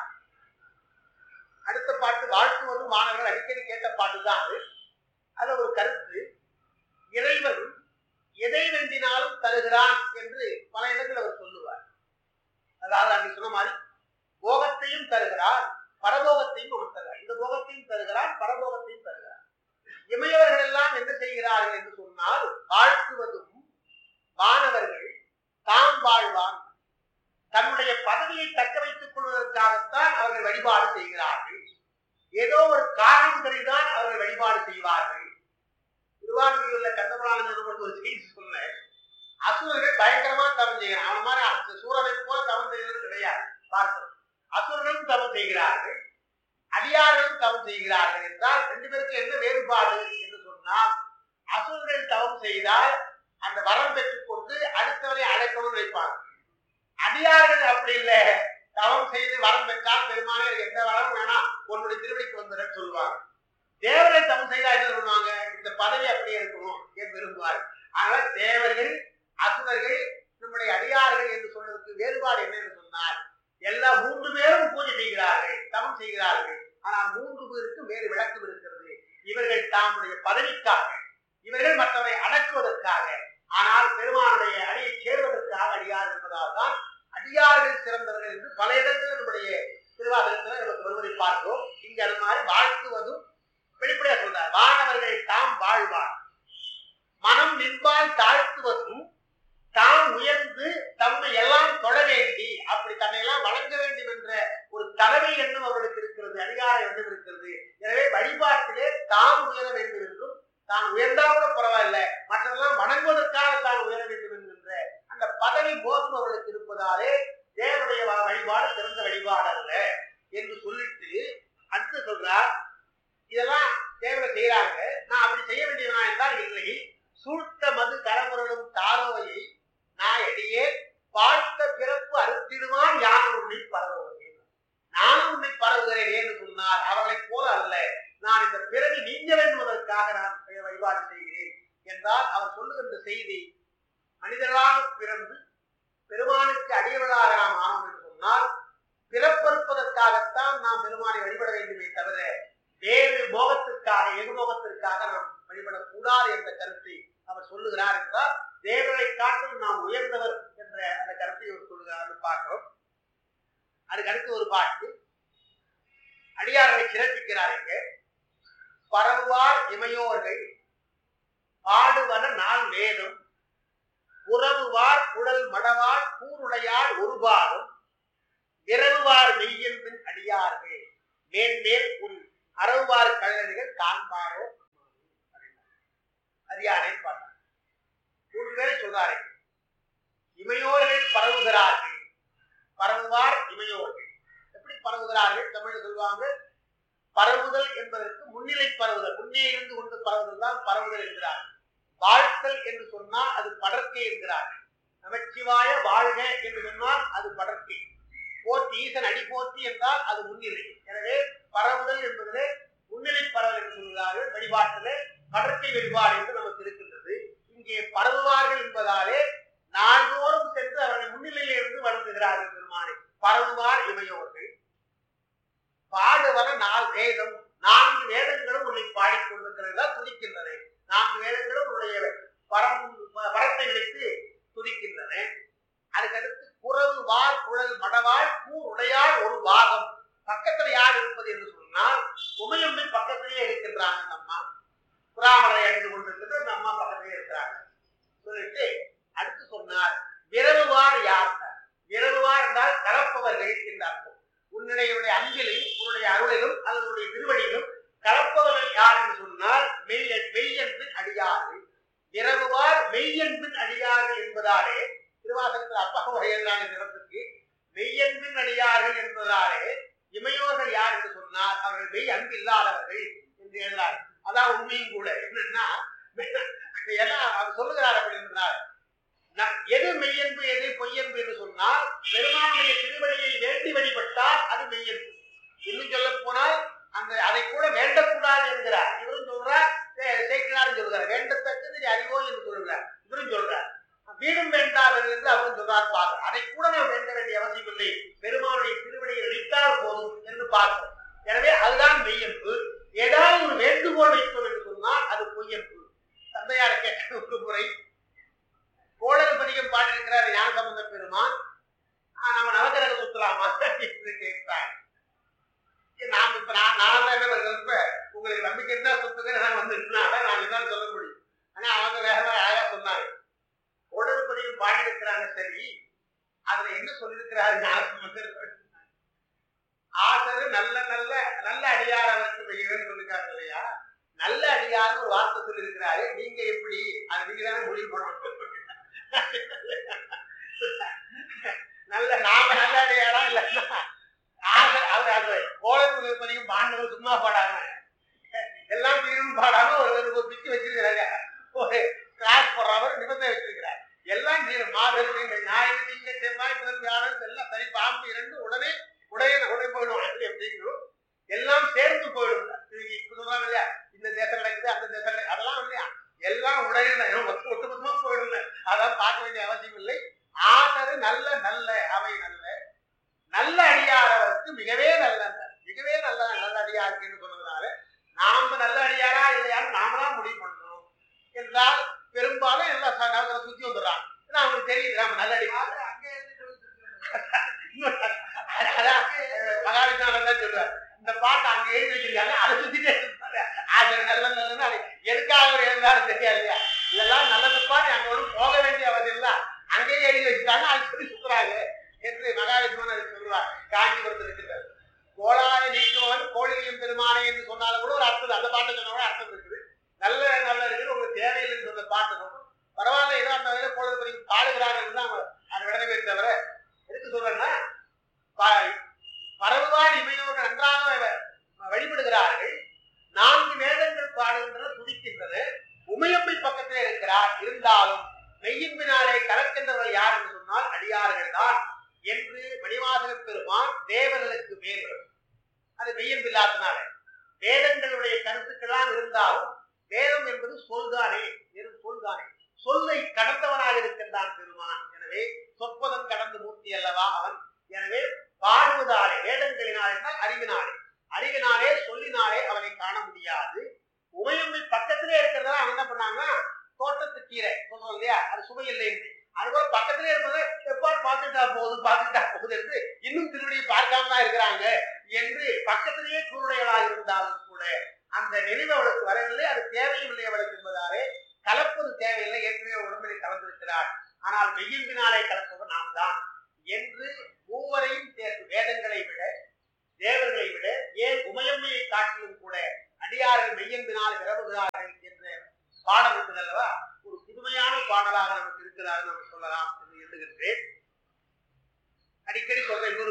அடுத்த பாட்டு வாழ்த்துவதும் மாணவர்கள் அடிக்கடி கேட்ட பாட்டுதான் அது. அது ஒரு கருத்து. இறைவன் எதை வேண்டினாலும் தருகிறான் என்று பல இடங்கள் அவர் சொல்லுவார். அதாவது அன்னைக்கு சொன்ன மாதிரி போகத்தையும் தருகிறார், பரபோகத்தையும் அவர் தருகிறார். இந்த போகத்தையும் தருகிறார், பரபோகத்தையும் தருகிறார். இமையவர்கள் எல்லாம் என்ன செய்கிறார்கள் என்று சொன்னால் வாழ்த்துவதும் வானவர்கள் தாம் வாழ்வான் தன்னுடைய பதவியை தக்க வைத்துக் கொள்வதற்காகத்தான் அவர்கள் வழிபாடு செய்கிறார்கள். ஏதோ ஒரு காரணம் தெரிந்தான் அவர்கள் வழிபாடு செய்வார்கள். திருவாரூரில் உள்ள கந்தபுராணம் ஒரு செய்தி சொன்ன, அசுரர்கள் பயங்கரமா தவம் செய்கிறார். அவன மாதிரி சூரனை போல தவம் செய்வது கிடையாது. பார்க்கிறோம், அசுரர்களும் தவம் செய்கிறார்கள், அடியார்களும் தவம் செய்கிறார்கள். என்றால் ரெண்டு பேருக்கு என்ன வேறுபாடு என்று சொன்னால், அசுரர்கள் தவம் செய்தால் அந்த வரம் பெற்றுக் கொண்டு அடுத்தவரை அழைக்கவும் வைப்பாங்க. அடியார்கள் அப்படி இல்லை, தவம் செய்து வரம் பெற்றால் பெருமானே எந்த வரம் வேணாம் உன்னுடைய திருவடிக்கு வந்துடும் சொல்லுவாங்க. தேவரை தவம் செய்தா என்ன சொல்லுவாங்க? இந்த பதவி அப்படியே இருக்கணும் என்று விரும்புவார்கள். ஆனால் தேவர்கள் அசுரர்கள் நம்முடைய அடியார்கள் என்று சொன்னதுக்கு வேறுபாடு என்ன என்று சொன்னால், எல்லா மூன்று பேரும் பூஜை செய்கிறார்கள், தவம் செய்கிறார்கள். ஆனால் மூன்று பேருக்கு வேறு விளக்கம் இருக்கிறது. இவர்கள் தம்முடைய பதவிக்காக, இவர்கள் மற்றவரை அடக்குவதற்காக, ஆனால் பெருமானுடைய அடியை சேர்வதற்காக அடியார் என்பதால் தான் அடியார்கள் சிறந்தவர்கள் என்று பல இடங்களில் நம்முடைய திருவாசகத்தில் நமக்கு வருவதை பார்க்கிறோம். இங்க அது மாதிரி வாழ்த்துவதும் வெளிப்படையா சொல்றார். வானவர்கள் தாம் வாழ்வார், மனம் நின்பால் தாழ்த்துவதும் தாம் உயர்ந்து தம்மை எல்லாம் தொட வேண்டி அப்படி தன்னை எல்லாம் வழங்க வேண்டும் என்ற ஒரு தலைமை எண்ணம் அவர்களுக்கு இருக்கிறது, அதிகார எண்ணம் இருக்கிறது. எனவே வழிபாட்டிலே தாம் உயர வேண்டும் என்றும், தான் உயர்ந்தாகூட பரவாயில்ல மற்றெல்லாம் வணங்குவதற்காக தான் உயர வேண்டும் என்கின்ற அந்த பதவி போதும் அவர்களுக்கு இருப்பதாலே தேவனுடைய வழிபாடு சிறந்த வழிபாடு அல்ல என்று சொல்லிட்டு அடுத்து சொல்றார், இதெல்லாம் தேவனை செய்யறாங்க, நான் அப்படி செய்ய வேண்டியவனா என்றால் இல்லை. சூழ்த்த மது கரமுரலும் தாரோவையை நான் எடையே வாழ்த்த பிறப்பு அறுத்திடுவான் யான் உன்னை பரவுகிறேன். நானும் உன்னை பரவுகிறேன் என்று சொன்னால் அவர்களைப் போல அல்ல, நான் இந்த பிறவி நீங்க வேண்டுவதற்காக நான் வழிபாடு செய்கிறேன் என்றால் அவர் சொல்லுகின்ற செய்தி, மனிதர்களாக பிறந்து பெருமானுக்கு அடியவர்களாக நாம் ஆனோம் என்று சொன்னால் பிறப்பறுப்பதற்காகத்தான் நாம் பெருமானை வழிபட வேண்டுமே தவிர வேறு போகத்திற்காக எதிர்போகத்திற்காக நாம் வழிபடக்கூடாது என்ற கருத்தை அவர் சொல்லுகிறார் என்றால் தேவனை காட்டிலும் நாம் உயர்ந்தவர் என்ற அந்த கருத்தை அவர் சொல்லுகிறார் பார்க்கிறோம். அதுக்கு அடுத்து ஒரு பாட்டு அடியார்களை சிறப்பிக்கிறார். இங்க பரவுவார் இமையோர்கள் பாடுவன நாள் வேதம் உறவுவார் குழல் மடவார் கூருடையார் ஒருபாரும் விரவுவார் மெய்யன்பின் அடியார்கள் மேன்மேல் உன் அறவுவார் கழகர்கள் காண்பாரோ அடியாரை பாட்டார். மூன்று பேரை சொல்றாரு. இமையோர்கள் பரவுகிறார்கள். பரவுவார் இமையோர்கள். எப்படி பரவுகிறார்கள்? தமிழ் சொல்லுவாங்க, பரவுதல் என்பதற்கு முன்னிலை பரவுதல், முன்னே இருந்து கொண்டு பரவுதல் தான் பரவுதல் என்கிறார்கள். வாழ்த்தல் என்று சொன்னால் அது படர்க்கை என்கிறார்கள். நமச்சிவாய வாழ்க என்று சொன்னால் அது படர்க்கை. போற்றி, ஈசன் அடி போற்றி என்றால் அது முன்னிலை. எனவே பரவுதல் என்பதிலே முன்னிலை பரவல் என்று சொல்கிறார்கள். வழிபாட்டிலே படர்க்கை வழிபாடு என்று நமக்கு இருக்கின்றது. இங்கே பரவுவார்கள் என்பதாலே நாள்தோறும் சென்று அவர்கள் முன்னிலையிலே இருந்து வழங்குகிறார்கள் பெருமானை. பரவுவார் இமையோர்கள். பாடுவன 4 வேதம், 4 வேதங்களும் உன்னை பாடிக்கொண்டிருக்கிறதா துதிக்கின்றன. 4 வேதங்களும் உன்னுடைய பரத்தை விடுத்து துதிக்கின்றன. அதுக்கடுத்து குறவு வார் குழல் மடவாள் கூர் உடையாள் ஒரு பாகம். பக்கத்துல யார் இருப்பது என்று சொன்னால் உமையம்மை பக்கத்திலேயே இருக்கின்றாங்க. அந்த அம்மா புறாமலை அணிந்து கொண்டிருக்கிறது, அந்த அம்மா பக்கத்திலே இருக்கிறாங்க சொல்லிட்டு அடுத்து சொன்னார் விரவுவார் யார்? விரவுவார் என்றால் கலப்பவர்கள் என்ற அர்த்தம். உன்னுடைய அன்பிலும் உன்னுடைய அருளிலும் அல்லது உன்னுடைய திருவடியிலும் கலப்பவர்கள் யார் என்று சொன்னால் மெய்யன்பின் அடியார்கள். விரவுவார் மெய்யன்பின் அடியார்கள் என்பதாலே திருவாசகத்தில் அப்பக எழுதான நிறத்துக்கு மெய்யன்பின் அடியார்கள் என்பதாலே இமையோர்கள் யார் என்று சொன்னால் அவர்கள் மெய் அன்பு இல்லாதவர்கள் என்று எழுதுகிறார். அதான் உண்மையும் கூட. என்னன்னா அவர் சொல்லுகிறார் அப்படி என்றார், எது மெய்யன்பு எது பொய்யன்பு என்று சொன்னால் பெருமானுடைய திருவடியை வேண்டி வழிபட்டால் அது மெய்யன்பு. இன்னும் சொல்ல போனால் அதை கூட வேண்டக்கூடாது என்கிறார். இவரும் சொல்றார், சேக்கிழாரும் சொல்கிறார் வேண்டத்தக்கது அறிவோ என்று சொல்கிறார். இவரும் சொல்றார் வீடும் வேண்டாதது என்று அவரும் சொல்றார். பார்க்க அதை கூட நாம் வேண்ட வேண்டிய அவசியம் இல்லை, பெருமானுடைய திருவடியை அளித்தால் போதும் என்று பார்க்கிறோம். எனவே அதுதான் மெய்யன்பு. ஏதாவது ஒரு வேண்டுகோள் வைத்தோம் என்று சொன்னால் அது பொய்யன்பு. தந்தையார கேட்ட ஒரு முறை கோளல் பதிகம் பாட்டிருக்கிறார் ஞானசம்பந்த பெருமான், நம்ம நவகிரக சுத்தலாமா என்று கேட்பார். நான் இப்ப நான் என்ன பண்றப்ப உங்களுக்கு நம்பிக்கை இருந்தா சுத்துங்க, நான் வந்துருக்குன்னா நான் என்ன சொல்ல முடியும். ஆனா அவங்க வேற மாதிரி அழகா சொன்னாங்க. கோளல் பதிகம் பாடியிருக்கிறாங்க, சரி அதுல என்ன சொல்லியிருக்கிறாரு ஞானசம்பந்தர்? ஆசரு நல்ல நல்ல நல்ல அடியார் அவருக்கு மிகவும் சொல்லிருக்காங்க இல்லையா? நல்ல அடியார் ஒரு வார்த்தை சொல்லி இருக்கிறாரு. நீங்க எப்படி அது நீங்க தானே முடிவு பண்ணணும். நல்ல நாம நல்ல அடியாரா இல்லைன்னா அவர் கோளல் பதிகம் பாண்டவர் சும்மா பாடாம எல்லாம் தீரும் பாடாம ஒரு பிச்சு வச்சிருக்கிறாங்க. ஒரு கிளாஸ் போடுறவர் நிபந்தனை வச்சிருக்கிறார். எல்லாம் தீரும் மாதம் ஞாயிறு திங்கள் செவ்வாய் புதன் வியாழன் எல்லாம் சரி பாம்பு 2 உடனே உடனே போயிடும் அப்படிங்கிறோம். எல்லாம் சேர்ந்து போயிடும். இப்ப சொல்றாங்க இல்லையா, இந்த தேசம் நடக்குது அந்த தேசம் நடக்குது அதெல்லாம் இல்லையா, எல்லாம் உடனே ஒட்டுமொத்தமா போயிடுங்க. அதான் பார்க்க வேண்டிய அவசியம் இல்லை. ஆசரு நல்ல நல்ல அவை நல்ல நல்ல அடியாரவருக்கு மிகவே நல்ல மிகவே நல்ல நல்ல அடியாருக்கு என்று சொன்னதுனால நாம நல்ல அடியாரா இல்லையான்னு நாம தான் முடிவு பண்ணணும் என்றால் பெரும்பாலும் எல்லாம் சுத்தி வந்துடுறாங்க. ஏன்னா அவங்களுக்கு தெரியுது நாம நல்ல அடியார். அதான் மகாவிஷ்ணாதான் சொல்லுவார், இந்த பாட்டு அங்க எழுதி வச்சிருக்காங்க அதை சுத்திட்டே இருப்பாரு. ஆசர் நல்ல நல்லதுன்னு அது எதுக்காக அவர் எழுந்தாரு தெரியாது இல்லையா? இதெல்லாம் நல்லதுப்பா, அங்க ஒன்றும் போக வேண்டிய அவசியம் இல்லை, அங்கேயே எழுதி வச்சுட்டாங்க அது சொல்லி சுத்துறாங்க என்று மகாவிஷ்ணன் அதை சொல்லுவார். காஞ்சிபுரத்தில் இருக்கிறார். கோளாய நீக்குவன் கோழியும் பெருமானை என்று சொன்னாலும் கூட ஒரு அர்த்தம், அந்த பாட்டை சொன்னா கூட அர்த்தம் இருக்குது. நல்ல நல்ல இருக்குது, உங்களுக்கு தேவையில்லைன்னு சொன்ன பாட்டு சொல்றோம். பரவாயில்ல, ஏதோ அந்த வகையில கோளல் பதிவு பாடுகிறார்கள் தான் அது விடவே தவிர எதுக்கு சொல்றேன்னா பரவுவார் இமையோர்கள் நன்றாக வழிபடுகிறார்கள். 4 வேதங்கள் பாடுகின்றன, துதிக்கின்றன. உமையம்மை பக்கத்திலே இருக்கிறார். இருந்தாலும் மெய்யின்பினாலே கலக்கின்றவர்கள் யார் என்று சொன்னால் அடியார்கள் தான் என்று மணிவாசக பெருமான் தேவர்களுக்கு மேல் அது மெய்யன்பில்லாதனால வேதங்களுடைய கருத்துக்கெல்லாம் இருந்தாலும் வேதம் என்பது சொல்தானே, சொல்தானே, சொல்லை கடந்தவனாக இருக்கின்றான் பெருமான். எனவே சொற்பதம் கடந்த மூர்த்தி அல்லவா அவன். எனவே பாடுவதாலே வேதங்களினாலே அறிவினாலே அறிவினாலே சொல்லினாலே அவனை காண முடியாது. உமையம்மை பக்கத்திலே இருக்கிறதா அவன் என்ன பண்ணாங்கன்னா தோட்டத்து கீரை சொல்றோம் இல்லையா, அது சுவை இல்லைன்னு அதுபோல பக்கத்திலே இருப்பதை எப்பாடு பார்த்துட்டா போகுது என்று இன்னும் திருவடியை பார்க்காம தான் இருக்கிறாங்க என்று பக்கத்திலேயே குருடைகளாக இருந்தாலும் கூட அந்த நினைவு அவளுக்கு வரவில்லை, அது தேவையும் இல்லை அவளுக்கு என்பதாலே கலப்பது தேவையில்லை. ஏற்கனவே உடம்பிலே கலந்திருக்கிறார். ஆனால் மெய்யின்பினாலே கலப்பவர் நாம் தான் என்று மூவரையும் சேர்த்து வேதங்களை விட தேவர்களை விட ஏன் உமையம்மையை காட்டிலும் கூட அடியார்கள் மெய்யன்பினால் விரவுகிறார்கள் என்ற பாடம் இருக்குது அல்லவா, ஒரு புதுமையான பாடலாக நமக்கு இருக்கிறார் நம்ம சொல்லலாம் என்று எண்ணுகிறேன்.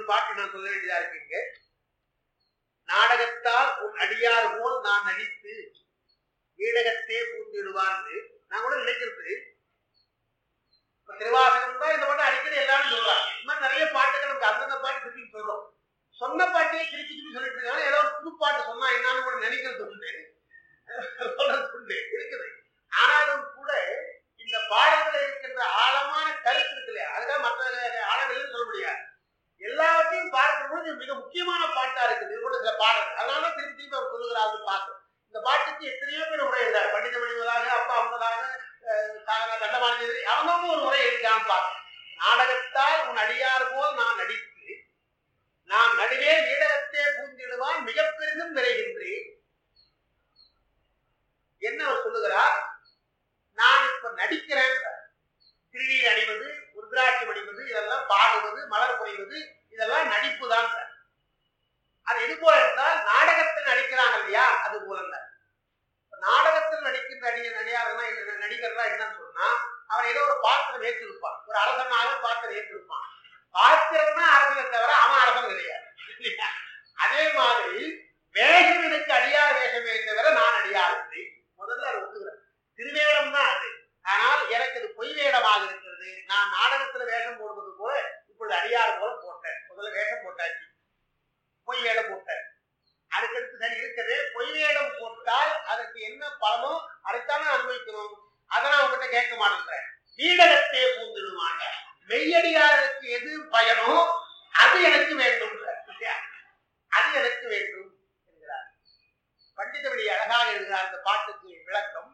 பாட்டு நான் சொல்ல வேண்டியதா இருக்குங்க. நாடகத்தால் உன் அடியார் போல் நான் நடித்து வீடகத்தே பூந்திடுவான்னு நான் கூட நினைக்கிறது. திருவாசகம் தான் இந்த பாட்டு அடிக்கடி எல்லாரும் சொல்றாங்க. இந்த மாதிரி நிறைய பாட்டுகள் நமக்கு அந்தந்த பாட்டு திருப்பி சொல்றோம். சொன்ன பாட்டையே திருப்பி திருப்பி சொல்லிட்டு இருக்காங்க. ஏதோ ஒரு புது பாட்டு சொன்னா என்னன்னு கூட நினைக்கிறது உண்டு, சொல்றது உண்டு இருக்குது. ஆனாலும் கூட இந்த பாடல்கள் இருக்கின்ற ஆழமான கருத்து இருக்கு இல்லையா, அதுக்காக மற்ற ஆழங்கள்னு சொல்ல முடியாது. எல்லாவற்றையும் பார்க்கும்போது மிக முக்கியமான பாட்டா இருக்குது இது கூட சில பாடல்கள். அதனால திருப்பி திருப்பி அவர் சொல்லுகிறாரு பார்க்கும். இந்த பாட்டுக்கு எத்தனையோ பேர் உரை எழுதாரு. பண்டித மணிவதாக, அப்பா அம்மதாக, தண்டமானி, அவங்களும் ஒரு முறை எழுதிக்கான்னு பார்க்கணும். நாடகத்தால் உன் அடியார் போல் நான் நடித்து நான் நடுவே வீடகத்தே பூந்திடுவான் மிக பெரிதும் விரைகின்றேன். என்ன அவர் சொல்லுகிறார்? நான் இப்ப நடிக்கிறேன். திருநீர் அணிவது, ருத்ராட்சம் அணிவது, இதெல்லாம் பாடுவது, மலர் புரிவது, இதெல்லாம் நடிப்பு தான் சார். அது எது போல என்றால் நாடகத்தில் நடிக்கிறாங்க இல்லையா, அது போல. நாடகத்தில் நடிக்கின்ற நடிகர்னா என்னன்னு சொன்னா, அவன் ஏதோ ஒரு பாத்திரம் ஏற்றிருப்பான். ஒரு அரசனாக பாத்திரம் ஏற்றிருப்பான். பாத்திரம்னா அரசனை தவிர அவன் அரசன் கிடையாது. அதே மாதிரி வேஷம் எனக்கு அடியார் வேஷமே தவிர நான் அடியார் இல்லை. முதல்ல அதை ஒத்துக்கிறேன். திருவேடம் தான் அது. ஆனால் எனக்கு அது பொய் வேடமாக இருக்கிறது. நான் நாடகத்துல வேஷம் போடுவது போல இப்பொழுது அடியார் போல போட்டேன். முதல்ல வேஷம் போட்டாச்சு, பொய் வேடம் போட்டேன். அதுக்கடுத்து சரி இருக்குது, பொய் வேடம் போட்டால் அதற்கு என்ன பலனோ அதைத்தானே அனுபவிக்கணும். அதை நான் உங்ககிட்ட கேட்க மாட்டேன். வீடகத்தே பூந்துடுவாங்க. மெய்யடியாருக்கு எது பயனோ அது எனக்கு வேண்டும், அது எனக்கு வேண்டும் என்கிறார். பண்டிதபடி அழகாக எழுதுகிறார். அந்த பாட்டுக்கு விளக்கம்,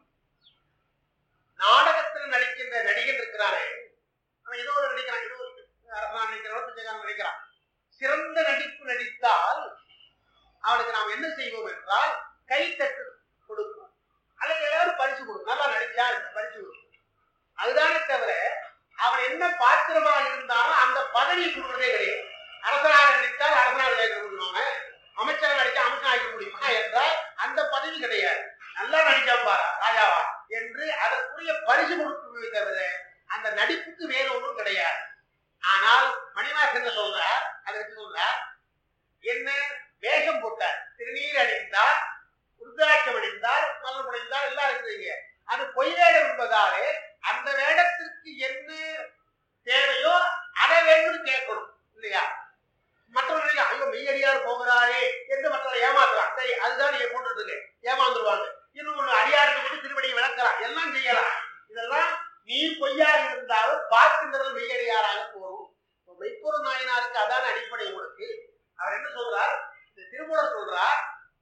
நாடகத்தில் நடிக்கின்ற நடிகன் இருக்கிறானே, அவன் ஏதோ ஒரு நடிக்கிறான், ஏதோ ஒரு அரசனாக நடிக்கிறவன், பிச்சைக்காரன் நடிக்கிறான். சிறந்த நடிப்பு நடித்தால் அவனுக்கு நாம் என்ன செய்வோம் என்றால் கை தட்டு கொடுப்போம், அல்லது ஏதாவது பரிசு கொடுக்கும். நல்லா நடிச்சா பரிசு கொடுக்கும். அதுதானே தவிர அவன் என்ன பாத்திரமாக இருந்தாலும் அந்த பதவி கொடுக்கிறதே கிடையாது. அரசனாக நடித்தால் அரசனாக கேட்க முடியுமா, அமைச்சராக நடித்தா அமைச்சர் ஆகிக்க முடியுமா என்றால் அந்த பதவி கிடையாது. நல்லா நடிச்சா பாரா ராஜாவா என்று அதற்குரிய பரிசு கொடுப்பதை தவிர அந்த நடிப்புக்கு வேறு ஒன்றும் கிடையாது. ஆனால் மணிவாசன் என்ன சொல்றார், அதை வச்சு சொல்றார், என்ன வேஷம் போட்டார், திருநீர் அணிந்தார், ருத்ராட்சம் அணிந்தார், மலர் புனைந்தார், எல்லாம் இருக்குதுங்க. அது பொய் வேடம் என்பதாலே அந்த வேடத்திற்கு என்ன தேவையோ அதை வேண்டும் கேட்கணும் இல்லையா. மற்றவர்கள் ஐயோ மெய்யடியார் போகிறாரே என்று மற்றவரை ஏமாத்தலாம். சரி, அதுதான் நீங்க போட்டுருக்கு, ஏமாந்துருவாங்க. இன்னும் ஒண்ணு அடியாருக்கு போட்டு திருப்படியை விளக்கலாம், எல்லாம் செய்யலாம். இதெல்லாம் நீ பொய்யாக இருந்தாலும் பார்க்கின்றவர்கள் மெய்யடியாராக போகும். மெய்ப்பொருள் நாயனாருக்கு அதான் அடிப்படை. உங்களுக்கு அவர் என்ன சொல்றார், இந்த திருமூலர் சொல்றார்,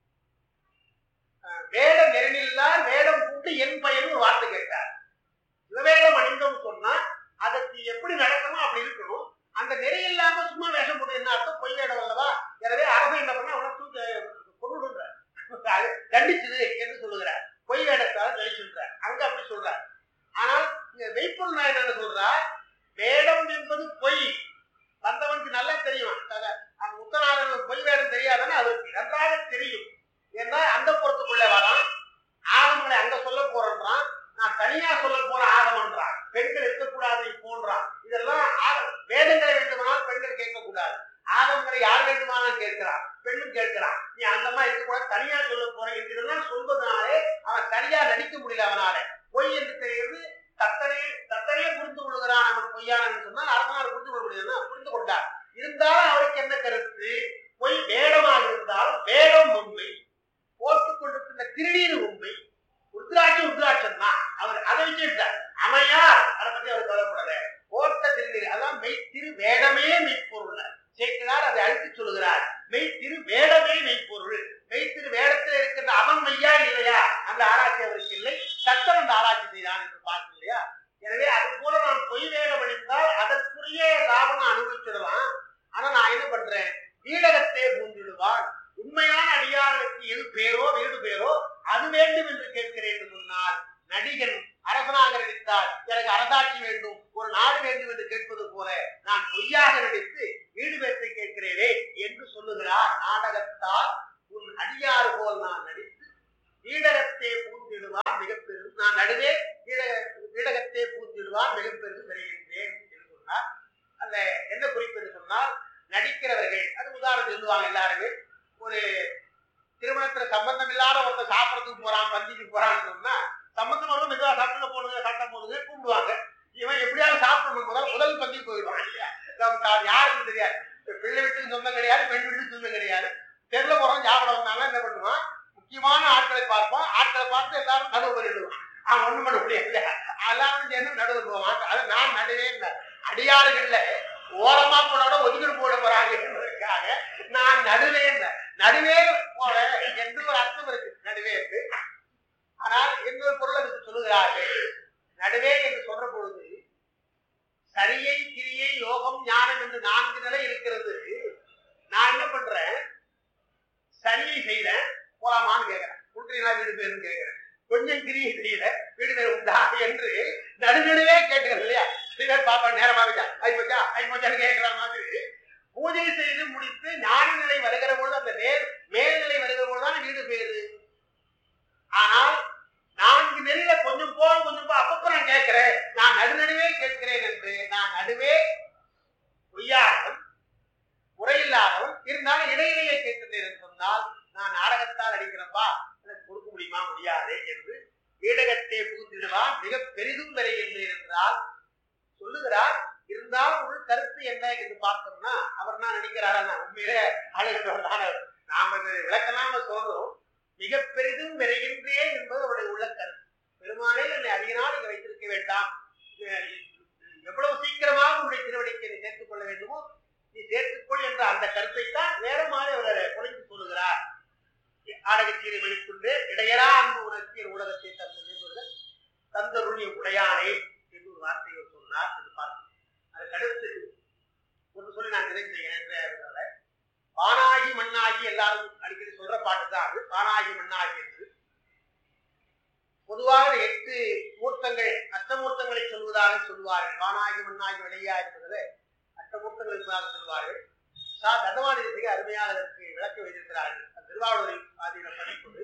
வேடம் நெருநில்லார் வேடம் கூட்டு என் பயன் ஒரு வார்த்தை கேட்டார். சிவவேடம் அணிந்தோம் சொன்னா அதற்கு எப்படி நடக்கணும் அப்படி இருக்கணும். அந்த நெறி இல்லாம சும்மா வேஷம் போட்டு என்ன அர்த்தம், பொய் வேடம் அல்லவா. எனவே அரசு என்ன பண்ண அவனை கொண்டு தண்டிச்சது என்று சொல்லுகிறார். பொய் வேடத்தால் தண்டிச்சுன்றார். அங்க அப்படி சொல்றார். ஆனால் இங்க மெய்ப்பொருள் நான் என்ன சொல்றார், வேடம் என்பது பொய். வந்தவனுக்கு நல்லா தெரியும். அந்த முத்தநாதன் பொய் வேடம் தெரியாதானே, அவருக்கு நன்றாக தெரியும். ஏன்னா அந்த புறத்துக்குள்ளே வரான், ஆகமங்களை அங்க சொல்ல போறான், நான் தனியா சொல்ல போற ஆகமன்றான், பெண்கள் இருக்கக்கூடாது போன்றான். இதெல்லாம் வேதங்களை வேண்டுமானால் பெண்கள் கேட்கக்கூடாது, ஆகமங்களை யார் வேண்டுமானால் கேட்கிறான், பெண்ணும் கேட்கிறான். நீ அந்த மாதிரி இருக்கக்கூடாது, தனியா சொல்ல போறேன் என்று இதெல்லாம் சொல்வதனாலே அவன் சரியா நடிக்க முடியல. அவனால பொய் என்று தெரிகிறது. தத்தனே புரிந்து கொள்கிறான். அவன் பொய்யானன்னு சொன்னால் அரசனால் புரிந்து கொள்ள முடியாது, புரிந்து கொண்டார். இருந்தாலும் அவருக்கு என்ன கருத்து, பொய் வேடமாக இருந்தாலும் வேடம் உண்மை, போட்டுக் கொண்டிருக்கின்ற திருநீர் உண்மை, ருத்ராட்சம் தான். அவர் அதை வச்சுட்டார். அமையார் அதை பத்தி அவர் கவலைப்படல. போட்ட திருநீர் அதான் மெய் திரு வேடமே மெய்ப்பொருள். சேர்க்கிறார், அதை அழித்து சொல்லுகிறார். மெய் திரு வேடமே மெய்ப்பொருள். மெய் திரு வேடத்தில் இருக்கின்ற அவன் மையா இல்லையா, அந்த ஆராய்ச்சி அவருக்கு இல்லை. சத்தம் அந்த ஆராய்ச்சி செய்தான் என்று பார்க்க இல்லையா. எனவே அது போல நான் பொய் வேடம் அணிந்தால் அதற்குரிய லாபம் அனுபவிச்சிடலாம். ஆனா நான் என்ன பண்றேன், வீடகத்தே பூந்திடுவான். உண்மையான அடியார்களுக்கு எது பேரோ வீடு பேரோ அது வேண்டும் என்று கேட்கிறேன் என்று சொன்னால், நடிகன் அரசனாக நடித்தால் எனக்கு அரசாட்சி வேண்டும், ஒரு நாடு வேண்டும் என்று கேட்பது போல நான் பொய்யாக நடித்து வீடு பேற்றை கேட்கிறேனே என்று சொல்லுகிறார். நாடகத்தால் உன் அடியாறு போல் நான் நடித்து வீடகத்தே பூந்திடுவான் மிகப்பெரு, நான் நடுவே வீடகத்தே பூந்திடுவான் மிகப்பெரு விரைகின்றேன் என்று சொன்னார். அந்த என்ன குறிப்பு என்று சொன்னால், நடிக்கிறவர்கள் ஒருத்தன் சாப்பிடறதுக்கு போறான், பந்திக்கு போறான்னு சொன்னா சம்பந்தமாக மெதுவா சாப்பிட போடுங்க, சாப்பிட்டா போடுங்க கூப்பிடுவாங்க. இவன் எப்படியாவது சாப்பிடணும் முதல் பந்திக்கு போயிடுவான் இல்லையா? யாருக்கும் தெரியாது. பிள்ளை வீட்டுக்கு சொந்தம் கிடையாது, பெண் வீட்டுக்கு சொந்தம் கிடையாது. தெருல போறவன் சாப்பிட வந்தாலும் என்ன பண்ணுவான், முக்கியமான ஆட்களை பார்ப்பான். ஆட்களை பார்த்து எல்லாரும் நடுவு பண்ணிடுவான். அவன் ஒண்ணு பண்ண முடியாது இல்லையா? எல்லாரும் சேர்ந்து நடுவு போவான். அதை நான் நடுவே இல்லை. அடியாறுகள்ல ஓரமா போனோட ஒதுக்கீடு போட போறாங்க என்பதற்காக நான் நடுவே இல்லை. நடுவே போல என்று ஒரு அர்த்தம் இருக்கு நடுவே என்று. ஆனால் இன்னொரு பொருள் அதுக்கு சொல்லுகிறார்கள். நடுவே என்று சொல்ற பொழுது சரியை, கிரியை, யோகம், ஞானம் என்று 4 நிலை இருக்கிறது. நான் என்ன பண்றேன், சரியை செய்யறேன், போலாமான்னு கேட்கிறேன். குற்றீங்களா வீடு பேருன்னு கேட்கிறேன். கொஞ்சம் கிரியை செய்யல, வீடு பேர் உண்டா என்று நடுநடுவே கேட்டுக்கிறேன் இல்லையா? சிலர் பாப்பா நேரமாவிட்டா ஐப்போச்சான்னு கேட்கிற மாதிரி பூஜை செய்து முடித்து ஞான நிலை வருகிற பொழுது அந்த மேல்நிலை வருகிற பொழுதுதான் வீடு பேரு. ஆனால் 4 நெறியில கொஞ்சம் போ அப்பப்ப நான் கேட்கிறேன், நான் நடுநடுவே கேட்கிறேன் என்று. நான் நடுவே பொய்யாதவன், முறையில்லாதவன், இருந்தாலும் இடையிலேயே கேட்கிறேன் என்று சொன்னால் நான் நாடகத்தால் அடிக்கிறப்பா, எனக்கு கொடுக்க முடியுமா? முடியாது என்று வீடகத்தை புகுத்திடுவான். மிக பெரிதும் விரைகின்றேன் என்றால் சொல்லுகிறார். இருந்தாலும் உள் கருத்து என்ன என்று பார்த்தோம்னா அவர் நான் நினைக்கிறாரா, உண்மையிலே அழுகிறவர் தானே. நாம விளக்கெல்லாம் சொல்றோம். மிக பெரிதும் விரைகின்றேன் என்பது அவருடைய உள்ள கருத்து. பெருமானே என்னை அதிக நாள் இங்க வைத்திருக்க வேண்டாம், எவ்வளவு சீக்கிரமாக உன்னுடைய திருவடிக்கு நீ சேர்த்துக் கொள்ள வேண்டுமோ நீ சேர்த்துக்கொள் என்ற அந்த கருத்தை தான் வேற மாதிரி அவர் குறைந்து சொல்லுகிறார். ஆடகச்சீரை மணிக்குண்டு இடையரா அன்பு உணர்ச்சி ஊடகத்தை தந்தருடைய உடையானே என்று ஒரு வார்த்தையை சொன்னார் என்று பார்க்கணும். அதுக்கு அடுத்து ஒன்று சொல்லி நான் நிறைவு செய்கிறேன். வானாகி மண்ணாகி எல்லாரும் அடிக்கடி சொல்ற பாட்டு தான் அது. வானாகி மண்ணாகி என்று பொதுவாக 8 மூர்த்தங்கள் அஷ்டமூர்த்தங்களை சொல்வதாக சொல்வார்கள். வானாகி மண்ணாகி விளையா என்பதில் அஷ்டமூர்த்தங்கள் இருப்பதாக சொல்வார்கள். தண்டவாளி அருமையாக அதற்கு விளக்க வைத்திருக்கிறார்கள். திருவாவூரை ஆதியிடம் படிப்பது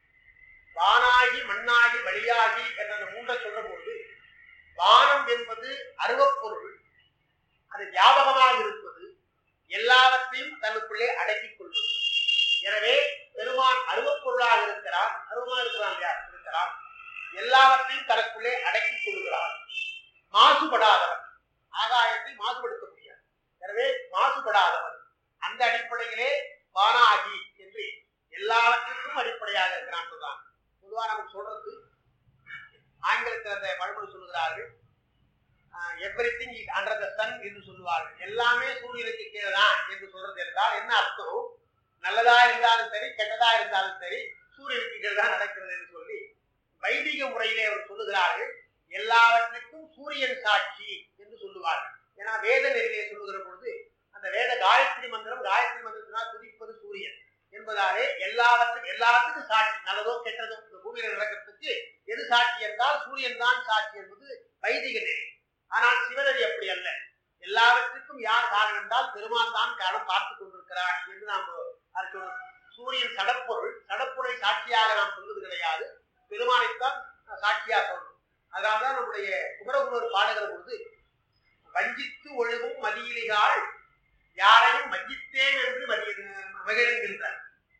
வானாகி மண்ணாகி வழியாகி என்ற 3 சொல்ற பொழுது வானம் என்பது அருவப்பொருள், அது வியாபகமாக இருப்பது, எல்லாவற்றையும் தனக்குள்ளே அடக்கிக் கொள்வது. எனவே பெருமான் அருவப்பொருளாக இருக்கிறான், அருவமாக இருக்கிறான், எல்லாவற்றையும் தனக்குள்ளே அடக்கிக் கொள்கிறான். மாசுபடாதவன், ஆகாயத்தை மாசுபடுத்த முடியாது. எனவே மாசுபடாதவன், அந்த அடிப்படையிலே வானாகி என்று எல்லாவற்றிற்கும் அடிப்படையாக இருக்கிறான் சொல்றான். பொதுவாக நமக்கு சொல்றது ஆங்கிலத்தில் அந்த பழமொழி சொல்லுகிறார்கள், everything is under the Sun என்று சொல்லுவார்கள். எல்லாமே சூரியனுக்கு கீழே தான் என்று சொல்றது என்றால் என்ன அர்த்தம்? நல்லதா இருந்தாலும் சரி, கெட்டதா இருந்தாலும் சரி, சூரியனுக்கு கீழே தான் நடக்கிறது என்று சொல்லி வைதிக முறையிலே அவர் சொல்லுகிறார்கள். எல்லாவற்றுக்கும் சூரியன் சாட்சி என்று சொல்லுவார்கள். ஏன்னா வேத நெறியிலே சொல்லுகிற பொழுது அந்த வேத காயத்ரி மந்திரத்தினால் துதிப்பது சூரியன் என்பதாலே எல்லாத்துக்கும் சாட்சி, நல்லதோ கெட்டதோ இந்த பூமியில நடக்கிறதுக்கு எது சாட்சி என்றால் சூரியன் தான் சாட்சி என்பது வைதிக நெறி. ஆனால் சிவநெறி அப்படி அல்ல. எல்லாவற்றுக்கும் யார் காரணம் என்றால் பெருமான் தான் காரணம், பார்த்துக் கொண்டிருக்கிறார் என்று நாம் சூரியன் சடப்பொருளை சாட்சியாக நாம் சொல்வது கிடையாது, பெருமானைத்தான் சாட்சியாக சொல்லணும். அதனால்தான் நம்முடைய குமரகுருவர் பாடுகிற பொழுது வஞ்சித்து ஒழுகும் மதியிலிகாள் யாரையும் வஞ்சித்தேன் என்று மகிழ்கின்றார்.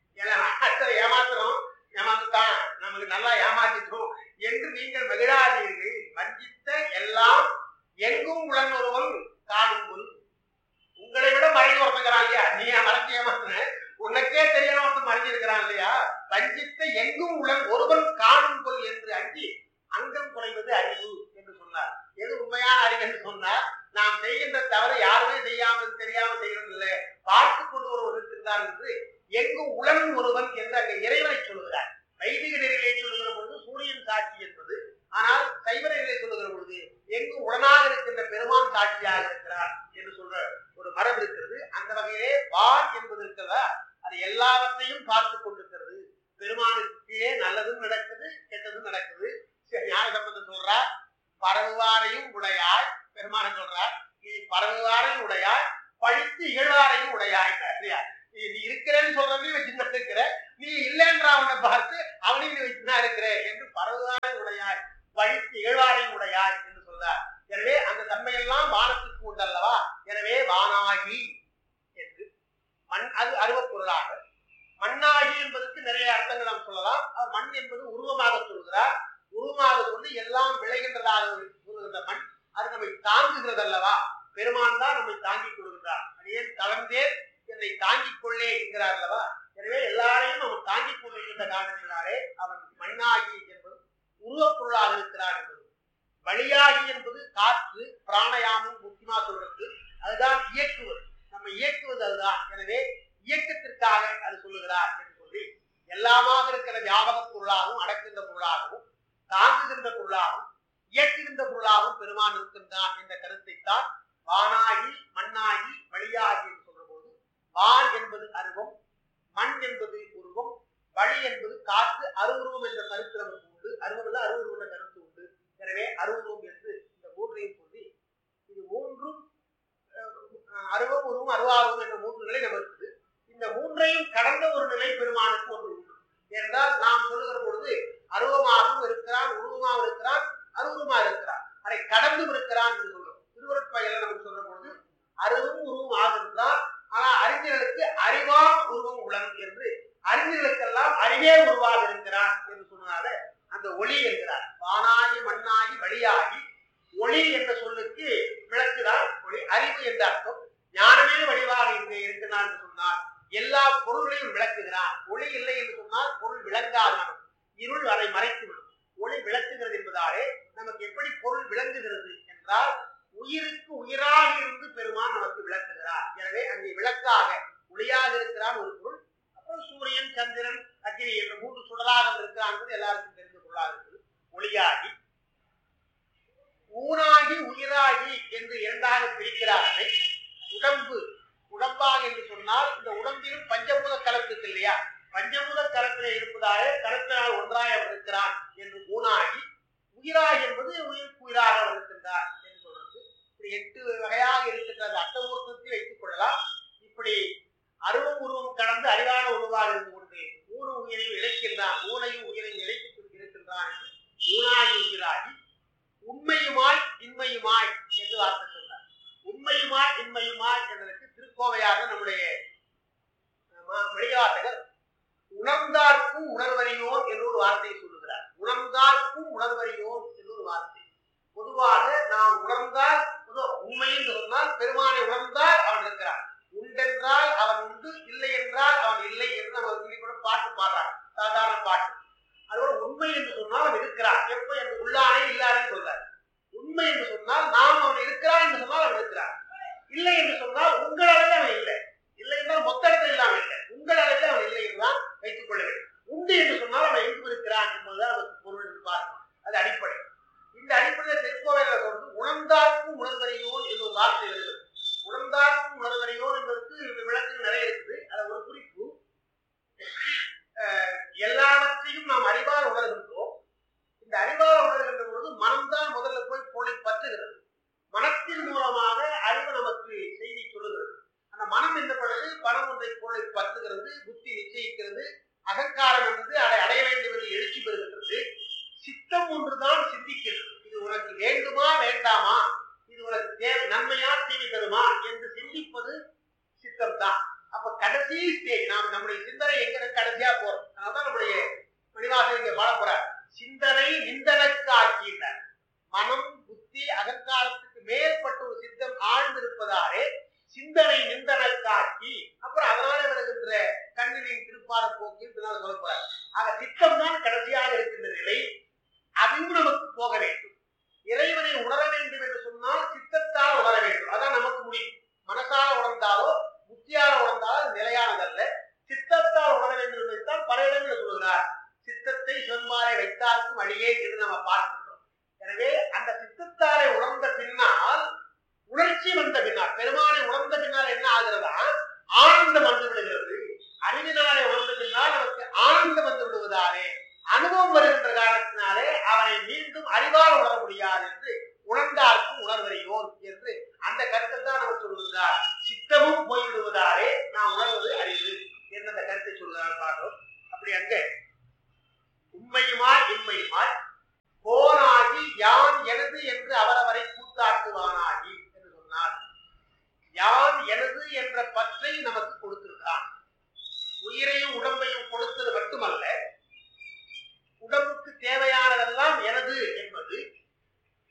ஏமாத்துத்தான் நமக்கு நல்லா ஏமாத்திட்டோம் என்று நீங்கள் மகிழாதீர்கள். வஞ்சித்த எல்லாம் எங்கும் உடன் ஒருவன் காணும் கொள். உங்களை விட மறைந்து ஒருத்தங்கிறான் இல்லையா, நீ மறைஞ்சு ஏமாத்துன, உனக்கே தெரியணும் ஒருத்தன் மறைஞ்சிருக்கிறான் இல்லையா. வஞ்சித்த எங்கும் உடன் ஒருவன் காணும் கொள் என்று அஞ்சி அங்கம் குறைவது அறிவு என்று சொன்னார். எது உண்மையான அறிவு என்று சொன்னார்? நாம் செய்கின்ற தவறு யாருமே தெரியாமல் செய்கிறது இல்லை, பார்த்து கொண்டு ஒருவர் இருக்கின்றார் என்று எங்கும் உளன் ஒருவன் என்று அங்கே இறைவனை சொல்லுகிறார். வைதிக நெறியிலே சொல்லுகிற பொழுது சூரியன் சாட்சி என்பது, ஆனால் சைவ நெறியிலே சொல்லுகிற பொழுது எங்கும் உடனாக இருக்கின்ற பெருமான் சாட்சியாக இருக்கிறார் என்று சொல்ற ஒரு மரபு இருக்கிறது. அந்த வகையிலே வான் என்பது இருக்கிறதா, அது எல்லாவற்றையும் பார்த்து கொண்டிருக்கிறது. பெருமானுக்கே நல்லதும் நடக்குது, கெட்டதும் நடக்குது. ஞான சம்பந்தம் சொல்றார், பரவுவாரையும் உடையாய், பெருமான சொல்றார், நீ பரவுவாரையும் உடையாய், பழித்து இகழ்வாரையும் உடையாய். நீ இருக்கிறேன்னு சொல்றதையும் வச்சுதான் இருக்கிற, நீ இல்லைன்ற அவனை பார்த்து அவனையும் நீ வச்சுதான் இருக்கிற என்று பரவுவாரையும் உடையாய், பழித்து இகழ்வாரையும் உடையாய் என்று சொல்றார். எனவே அந்த தன்மையெல்லாம் வானத்துக்கு உண்டல்லவா. எனவே வானாகி என்று அது அருவப்பொருளாக. மண்ணாகி என்பதற்கு நிறைய அர்த்தங்கள் நாம் சொல்லலாம். அவர் என்பதற்காக கூறுகின்ற மண் அது நம்மை தாங்குகிறது அல்லவா. பெருமான் தான் நம்மை தாங்கிக் கொள்கின்றார். அடியேன் தளர்ந்தேன் என்னை தாங்கிக் கொள்ளே என்கிறார் அல்லவா. எனவே எல்லாரையும் அவன் தாங்கிக் கொண்டிருக்கின்ற காரணத்தினாலே அவன் மண்ணாகி என்பது உருவப்பொருளாக இருக்கிறார் என்பது. வழியாகி என்பது காற்று, பிராணயாமம் முக்கியமா சொல்றது. அதுதான் இயக்குவது, நம்ம இயக்குவது அதுதான். எனவே இயக்கத்திற்காக அது சொல்லுகிறார் என்று சொல்லி எல்லாமாக இருக்கிற வியாபக பொருளாகவும் அடக்குகின்ற பொருளாகவும் தாங்குகின்ற பொருளாகவும் இயக்குகின்ற பொருளாகவும் பெருமான் இருக்கின்றான் என்ற கருத்தைத்தான் வானாகி மண்ணாகி வழியாகி என்று சொல்ற போது வான் என்பது அருவம், மண் என்பது உருவம், வழி என்பது காற்று, அருவுருவம் என்ற கருத்து நமக்கு உண்டு. அருவம் அருவுருவம் என்ற கருத்து உண்டு. எனவே அருவுருவம் என்று இந்த மூன்றையும் சொல்லி இது மூன்றும் அருவம் உருவம் அருவாருவம் என்ற மூன்று நிலை நம்ம இருக்குது. இந்த மூன்றையும் கடந்த ஒரு நிலை பெருமானுக்கு ஒன்று உண்டு. என்றால் நாம் சொல்லுகிற பொழுது அருவமாகவும் இருக்கிறான், உருவமாகவும் இருக்கிறான், அருவமா இருக்கிறான், அதை கடந்தும் இருக்கிறான் என்று சொல்றோம். திருவருட்பயல நமக்கு சொல்ற பொழுது அருவும் உருவம் ஆகின்றான். ஆனா அறிஞர்களுக்கு அறிவாம் உருவம் உலன் என்று அறிஞர்களுக்கெல்லாம் அறிவே உருவாக இருக்கிறான் என்று சொன்னால அந்த ஒளி என்கிறார். வானாகி மண்ணாகி வழியாகி ஒளி என்ற சொல்லுக்கு விளக்குதான் ஒளி. அறிவு என்ற அர்த்தம். ஞானமே வடிவாக இங்கே இருக்கிறான் என்று சொன்னால் எல்லா பொருள்களையும் விளக்குகிறான். ஒளி இல்லை என்று சொன்னால் பொருள் விளங்காது, இருள் அதை மறைத்துவிடும். ஒளி விளக்குகிறது என்பதாலே நமக்கு எப்படி பொருள் விளங்குகிறது என்றால் உயிருக்கு உயிராக இருந்து பெருமான் நமக்கு விளக்குகிறார். எனவே அங்கே விளக்காக ஒளியாக இருக்கிறான் ஒரு பொருள். அப்புறம் சூரியன், சந்திரன், அக்னி என்ற மூன்று சுடராக இருக்கிறான் என்பது எல்லாருக்கும் தெரிந்த பொருளாக இருக்குது. ஒளியாகி ஊனாகி உயிராகி என்று இரண்டாக பிரிக்கிறார்கள். உடம்பு உடம்பாக என்று சொன்னால் இந்த உடம்பிலும் பஞ்சபூத கலப்பு இருக்கு இல்லையா, பஞ்சபூத கலப்பிலே இருப்பதாக கலப்பினால் ஒன்றாக அவர் இருக்கிறான் என்று ஊனாகி, உயிராகி என்பது உயிருக்கு உயிராக அவர் இருக்கின்றார் என்று சொல்றது. இப்படி 8 வகையாக இருக்கின்ற அந்த அட்டமூர்த்தத்தை வைத்துக் கொள்ளலாம். இப்படி அருவம் உருவம் கடந்து அறிவான உருவாக இருந்து கொண்டு ஊனு உயிரையும் இழைக்கின்றான், ஊனையும் உயிரையும் இழைத்துக் இருக்கின்றான் என்று ஊனாகி உயிராகி உண்மையுமாய் இன்மையுமாய் என்று வார்த்தை சொன்னார். உண்மையுமாய் இன்மையுமாய் என்பதற்கு திருக்கோவையாக நம்முடைய வெளியாட்டகர் உணர்ந்தார்க்கும் உணர்வறியோன் என்று ஒரு வார்த்தையை சொல்லுகிறார். உணர்ந்தார்க்கும் உணர்வறியோன் என்று ஒரு வார்த்தை. பொதுவாக நாம் உணர்ந்தால் உண்மை என்று சொன்னால் பெருமானை உணர்ந்தால் அவன் இருக்கிறான், உண்டென்றால் அவன் உண்டு, இல்லை என்றால் அவன் இல்லை என்று நம்ம கூட பாட்டு பாடுறாங்க, சாதாரண பாட்டு. அதுபோல உண்மை என்று சொன்னால் அவன் இருக்கிறான். எப்ப என்று உள்ளானே இல்லாதே சொல்றார். உண்மை என்று சொன்னால் நாம் அவன் இருக்கிறான் என்று சொன்னால் அவன் இருக்கிறான், இல்லை என்று சொன்னால் உங்கள் அளவில் அவன் இல்லை, இல்லை என்றால் மொத்த இடத்தில் இல்லாமல் இல்லை, உங்கள் அளவில் அவன் இல்லை என்றுதான் வைத்துக் கொள்ள வேண்டும். உண்டு என்று சொன்னால் அவன் எங்கு இருக்கிறான் என்பதுதான் அவனுக்கு பொருள் என்று பார்க்கணும். அது அடிப்படை. இந்த அடிப்படையில் திருக்கோவையில சொல்றது உணர்ந்தார்க்கும் உணர்வறியோன் என்று ஒரு வார்த்தை வருகிறது. உணர்ந்தார்க்கும் உணர்வறியோன் என்பதற்கு விளக்கம் நிறைய இருக்குது. அது ஒரு குறிப்பு. எல்லாவற்றையும் நாம் அறிவால் உணர்கின்றோம். இந்த அறிவால் உணர்கின்ற பொழுது மனம்தான் முதல்ல போய் பொருளை பற்றுகிறது. மனத்தின் மூலமாக அறிவு நமக்கு செய்தி சொல்லுகிறது. அந்த மனம் என்ன பண்ணுது? பணம் ஒன்றை பொருளை பற்றுகிறது, புத்தி நிச்சயிக்கிறது, அகங்காரம் என்பது அதை அடைய வேண்டும் என்று எழுச்சி பெறுகின்றது. சித்தம் ஒன்றுதான் சிந்திக்கிறது. இது உனக்கு வேண்டுமா வேண்டாமா, இது உனக்கு தேவை, நன்மையா தீமை தருமா என்று சிந்திப்பது சித்தம் தான். அப்ப கடைசி ஸ்டேஜ் நாம் நம்முடைய சிந்தனை எங்க கடைசியா போறோம். அதனால்தான் நம்முடைய மணிவாசன் இங்க பாட போறார். சிந்தனை நிந்தனுக்கு ஆக்கினார். மனம் புத்தி அகங்காரத்துக்கு மேற்பட்ட ஒரு சித்தம் ஆழ்ந்திருப்பதாலே சிந்தனை நிந்தனக்காக்கி அப்புறம் அதனால வருகின்ற கண்ணினின் திருப்பார போக்கில் சொல்ல போறார். ஆக சித்தம் தான் கடைசியாக இருக்கின்ற நிலை. அதுவும் நமக்கு போக வேண்டும். இறைவனை உணர வேண்டும் என்று சொன்னால் சித்தத்தால் உணர வேண்டும். அதான் நமக்கு முடியும். மனசால உணர்ந்தாலோ புத்தியால உணர்ந்தாலோ அது நிலையானதல்ல. சித்தத்தால் உணர வேண்டும் என்பதைத்தான் பல இடங்களில் சொல்கிறார். சித்தத்தை சிவன்மாரை வைத்தார்க்கும் அழியே என்று நம்ம பார்க்கின்றோம். எனவே அந்த சித்தத்தாரை உணர்ந்த பின்னால் உணர்ச்சி வந்த பின்னால் பெருமானை உணர்ந்த பின்னால் என்ன ஆகிறதா? ஆனந்தம் வந்து விடுகிறது. அறிவினாலே உணர்ந்த பின்னால் நமக்கு ஆனந்தம் வந்து விடுவதாலே அனுபவம் வருகின்ற காரணத்தினாலே அவனை மீண்டும் அறிவால் உணர முடியாது என்று உணர்ந்தார்க்கும் உணர்வறியோன் என்று அந்த கருத்தை தான் நம்ம சொல்லுகிறார். சித்தமும் போய்விடுவதாலே நாம் உணர்வது அறிவு என்று அந்த கருத்தை சொல்லுகிறார் பார்க்கிறோம். அப்படி அங்க உண்மையுமாய் இன்மையுமாய் போனாகி யான் எனது என்று அவரவரை கூத்தாட்டுவானாகி என்று சொன்னார். யான் எனது என்ற பற்றை நமக்கு கொடுத்திருக்கிறான். உயிரையும் உடம்பையும் கொடுத்தது மட்டுமல்ல, உடம்புக்கு தேவையானதெல்லாம் எனது என்பது,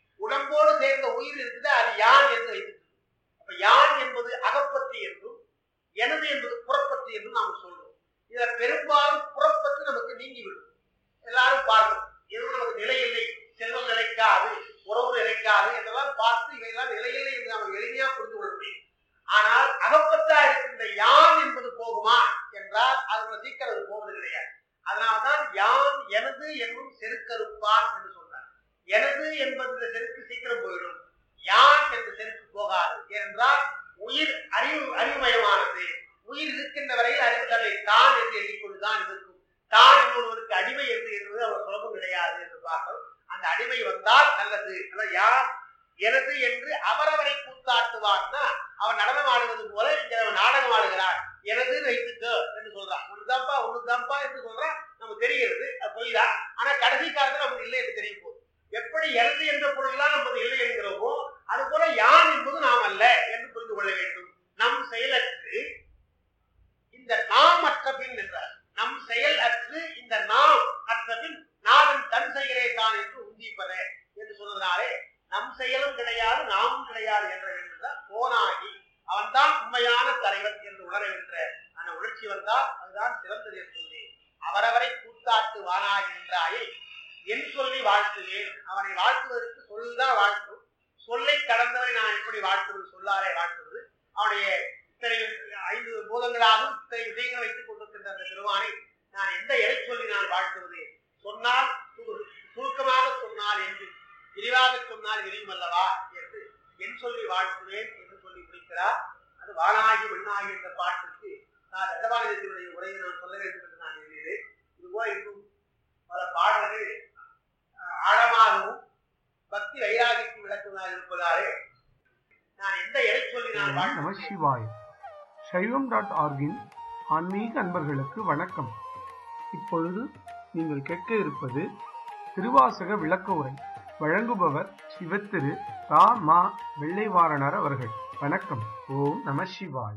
எனது என்பது இந்த செருக்கு சீக்கிரம் போயிடும். யான் என்ற செருக்கு போகாது. ஏனென்றால் உயிர் அறிவுமயமானது. உயிர் இருக்கின்ற வரையில் அறிவு தன்னை தான் என்று எண்ணிக்கொண்டுதான் இருக்கும். தான் இன்னொருவருக்கு அடிமை என்று என்பது அவர் சுலபம் கிடையாது என்று பார்க்கிறோம். அந்த அடிமை வந்தால் நல்லது. யார் எனது என்று அவரவரை கூத்தாட்டுவார்னா அவர் நடனம் ஆடுவது போல இங்க நாடகம் ஆடுகிறார். எனது வைத்துக்கோ என்று சொல்றான். ஒண்ணுதான்ப்பா என்று சொல்றான். நமக்கு தெரிகிறது அது பொய்தான். ஆனா கடைசி காலத்துல நமக்கு இல்லை என்று தெரியும் போது எப்படி எனது என்ற பொருள்லாம் நமது இல்லை என்கிறோமோ அது போல யான் என்பது நாம் அல்ல என்று புரிந்து கொள்ள வேண்டும். நம் செயலற்று இந்த நாம் அற்ற பின் என்றார். நம் செயல் அற்று இந்த நாம் அற்ற பின் நானும் தன் செயலே தான் என்று உந்திப்பத என்று சொன்னதுனாலே நம் செயலும் கிடையாது நாமும் கிடையாது என்ற வேண்டுதான் போனாகி அவன் தான் உண்மையான தலைவன் என்று உணர்கின்ற அந்த உணர்ச்சி வந்தால் அதுதான் சிறந்தது என்று சொல்லி அவரவரை கூத்தாட்டு வானாகின்றாயே என் சொல்லி வாழ்த்துவேன். அவனை வாழ்த்துவதற்கு சொல்லுதான் வாழ்த்தும். சொல்லை கடந்தவரை நான் எப்படி வாழ்த்துவது? சொல்லாரை வாழ்த்துவது. அவனுடைய இத்தனை 5 பூதங்களாகவும் இத்தனை விஷயங்களை வைத்துக் கொண்டிருக்கின்ற அந்த பெருமானை நான் எந்த எடை சொல்லி நான் வாழ்த்துவது? சொன்னால் சுருக்கமாக சொன்னால் என்று விரிவாக சொன்னால் விரியும் அல்லவா என்று என் சொல்லி வாழ்த்துவேன் என்று சொல்லி முடிக்கிறார். அது வானாகி மண்ணாகி என்ற பாட்டுக்கு நான் தண்டபாணியத்தினுடைய உரையை நான் சொல்ல வேண்டும் என்று நான் எண்ணினேன். இதுபோல் இன்னும் பல பாடல்கள் ஆழமாகவும் பக்தி வைராகிக்கு விளக்குவதாக இருப்பதாலே நான் எந்த எடை சொல்லி நான் நம சிவாய. சைவம்.org-இன் ஆன்மீக அன்பர்களுக்கு வணக்கம். இப்பொழுது நீங்கள் கேட்க இருப்பது திருவாசக விளக்க உரை. வழங்குபவர் சிவத்திரு ரா. மா. வெள்ளைவாரணர் அவர்கள். வணக்கம். ஓம் நம சிவாய.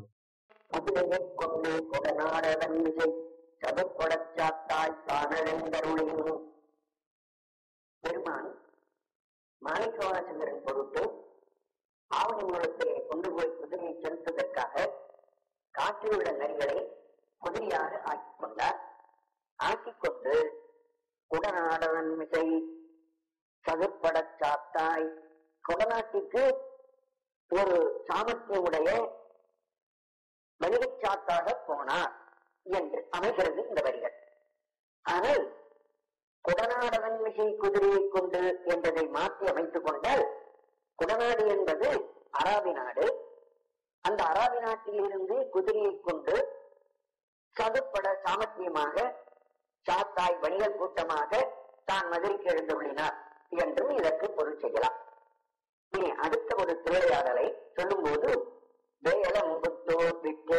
பெருமான் மாணிக்கவாசகரின் பொருட்டு ஆவணி மூலத்திலே கொண்டு போய் குதிரையை செலுத்துவதற்காக காற்றில் உள்ள நரிகளை குதிரையாக ஆக்கிக் கொண்டார். ஆக்கிக்கொண்டு குடநாடவன் மிசை சதுர்படச் சாத்தாய், குடநாட்டிற்கு ஒரு சாமர்த்தியமுடைய வணிகச் சாத்தாக போனார் என்று அமைகிறது இந்த வரிகள். ஆனால் குடநாடவன் மிசை குதிரையை கொண்டு என்பதை மாற்றி அமைத்துக் கொண்டால் குடநாடு என்பது அராபி நாடு. அந்த அராபி நாட்டில் இருந்து குதிரையை கொண்டு சதுப்பட சாமர்த்தியமாக சாத்தாய் வணிகர் கூட்டமாக தான் மதுரைக்கு எழுந்துள்ளினார் என்றும் இதற்கு பொருள் செய்யலாம். இனி அடுத்த ஒரு திருவிளையாடலை சொல்லும் போது வேலம்புத்தோர்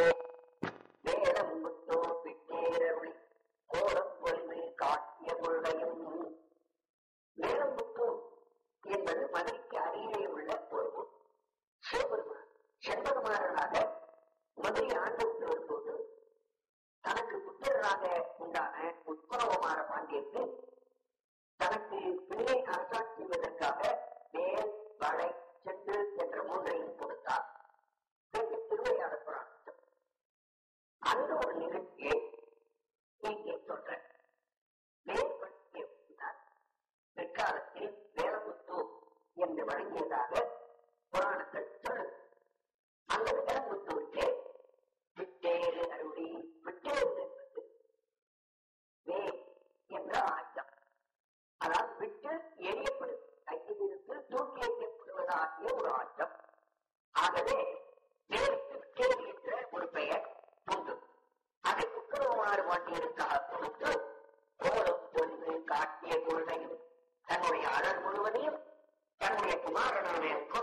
விட்டேரொளி கோலம் பொலிமை காட்டிய கொள்கையும். வேலம்புத்தூர் என்பது மதுரைக்கு அருகிலே உள்ள ஒரு ஊர். சிவபெருமான் செண்பகமாறனாக மதுரை ஆண்டு வரும்போது தனக்கு புத்திரராக உண்டான உத்பவமான பாண்டியருக்கு தனக்கு பிள்ளை அரசாட்சி செய்வதற்காக வேல், வளை, சென்று என்ற 3ஐயும் கொடுத்தார். திருவையாட புராணம் அந்த ஒரு நிகழ்ச்சியை இங்கே சொல்றேன். வேல் பற்றிய பிற்காலத்தில் வேலமுத்தூர் என்று வழங்கியதாக புராணங்கள் சொல்லு. அந்த வேலமுத்தூருக்கு விட்டேறு அருளி. விட்டேறு என்பது வேல் என்ற ஆயுதம். அதாவது விட்டு எரியப்படுது, கையிலிருந்து தூக்கி எறியப்படுவதாகிய ஒரு ஆயுதம். ஆகவே வேலுக்கு விட்டேறு என்ற ஒரு பெயர் உண்டு. அதை குக்கரமாறு வாட்டியதற்காக கொடுத்து கோலம் பொலிவு காட்டிய கொள்கையும் தன்னுடைய அழல் முழுவதையும் தன்னுடைய குமாரனான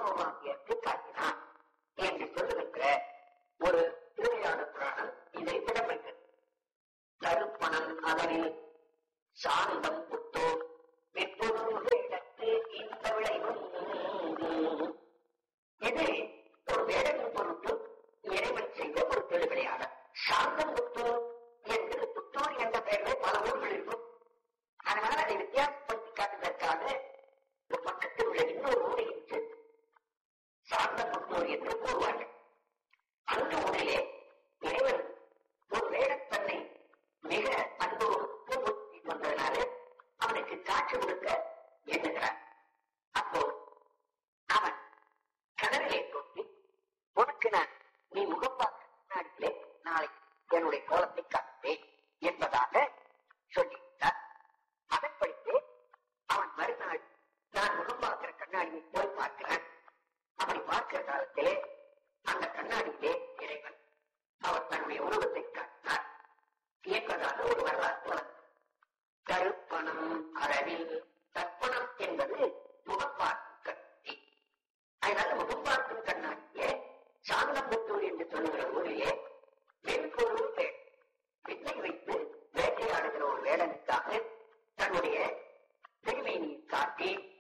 என்கிற ஊரிலே வெண்பொரு வித்தை வைத்து வேட்டையாடுகிற ஒரு வேடனுக்காக தன்னுடைய திருமேனியை காட்டி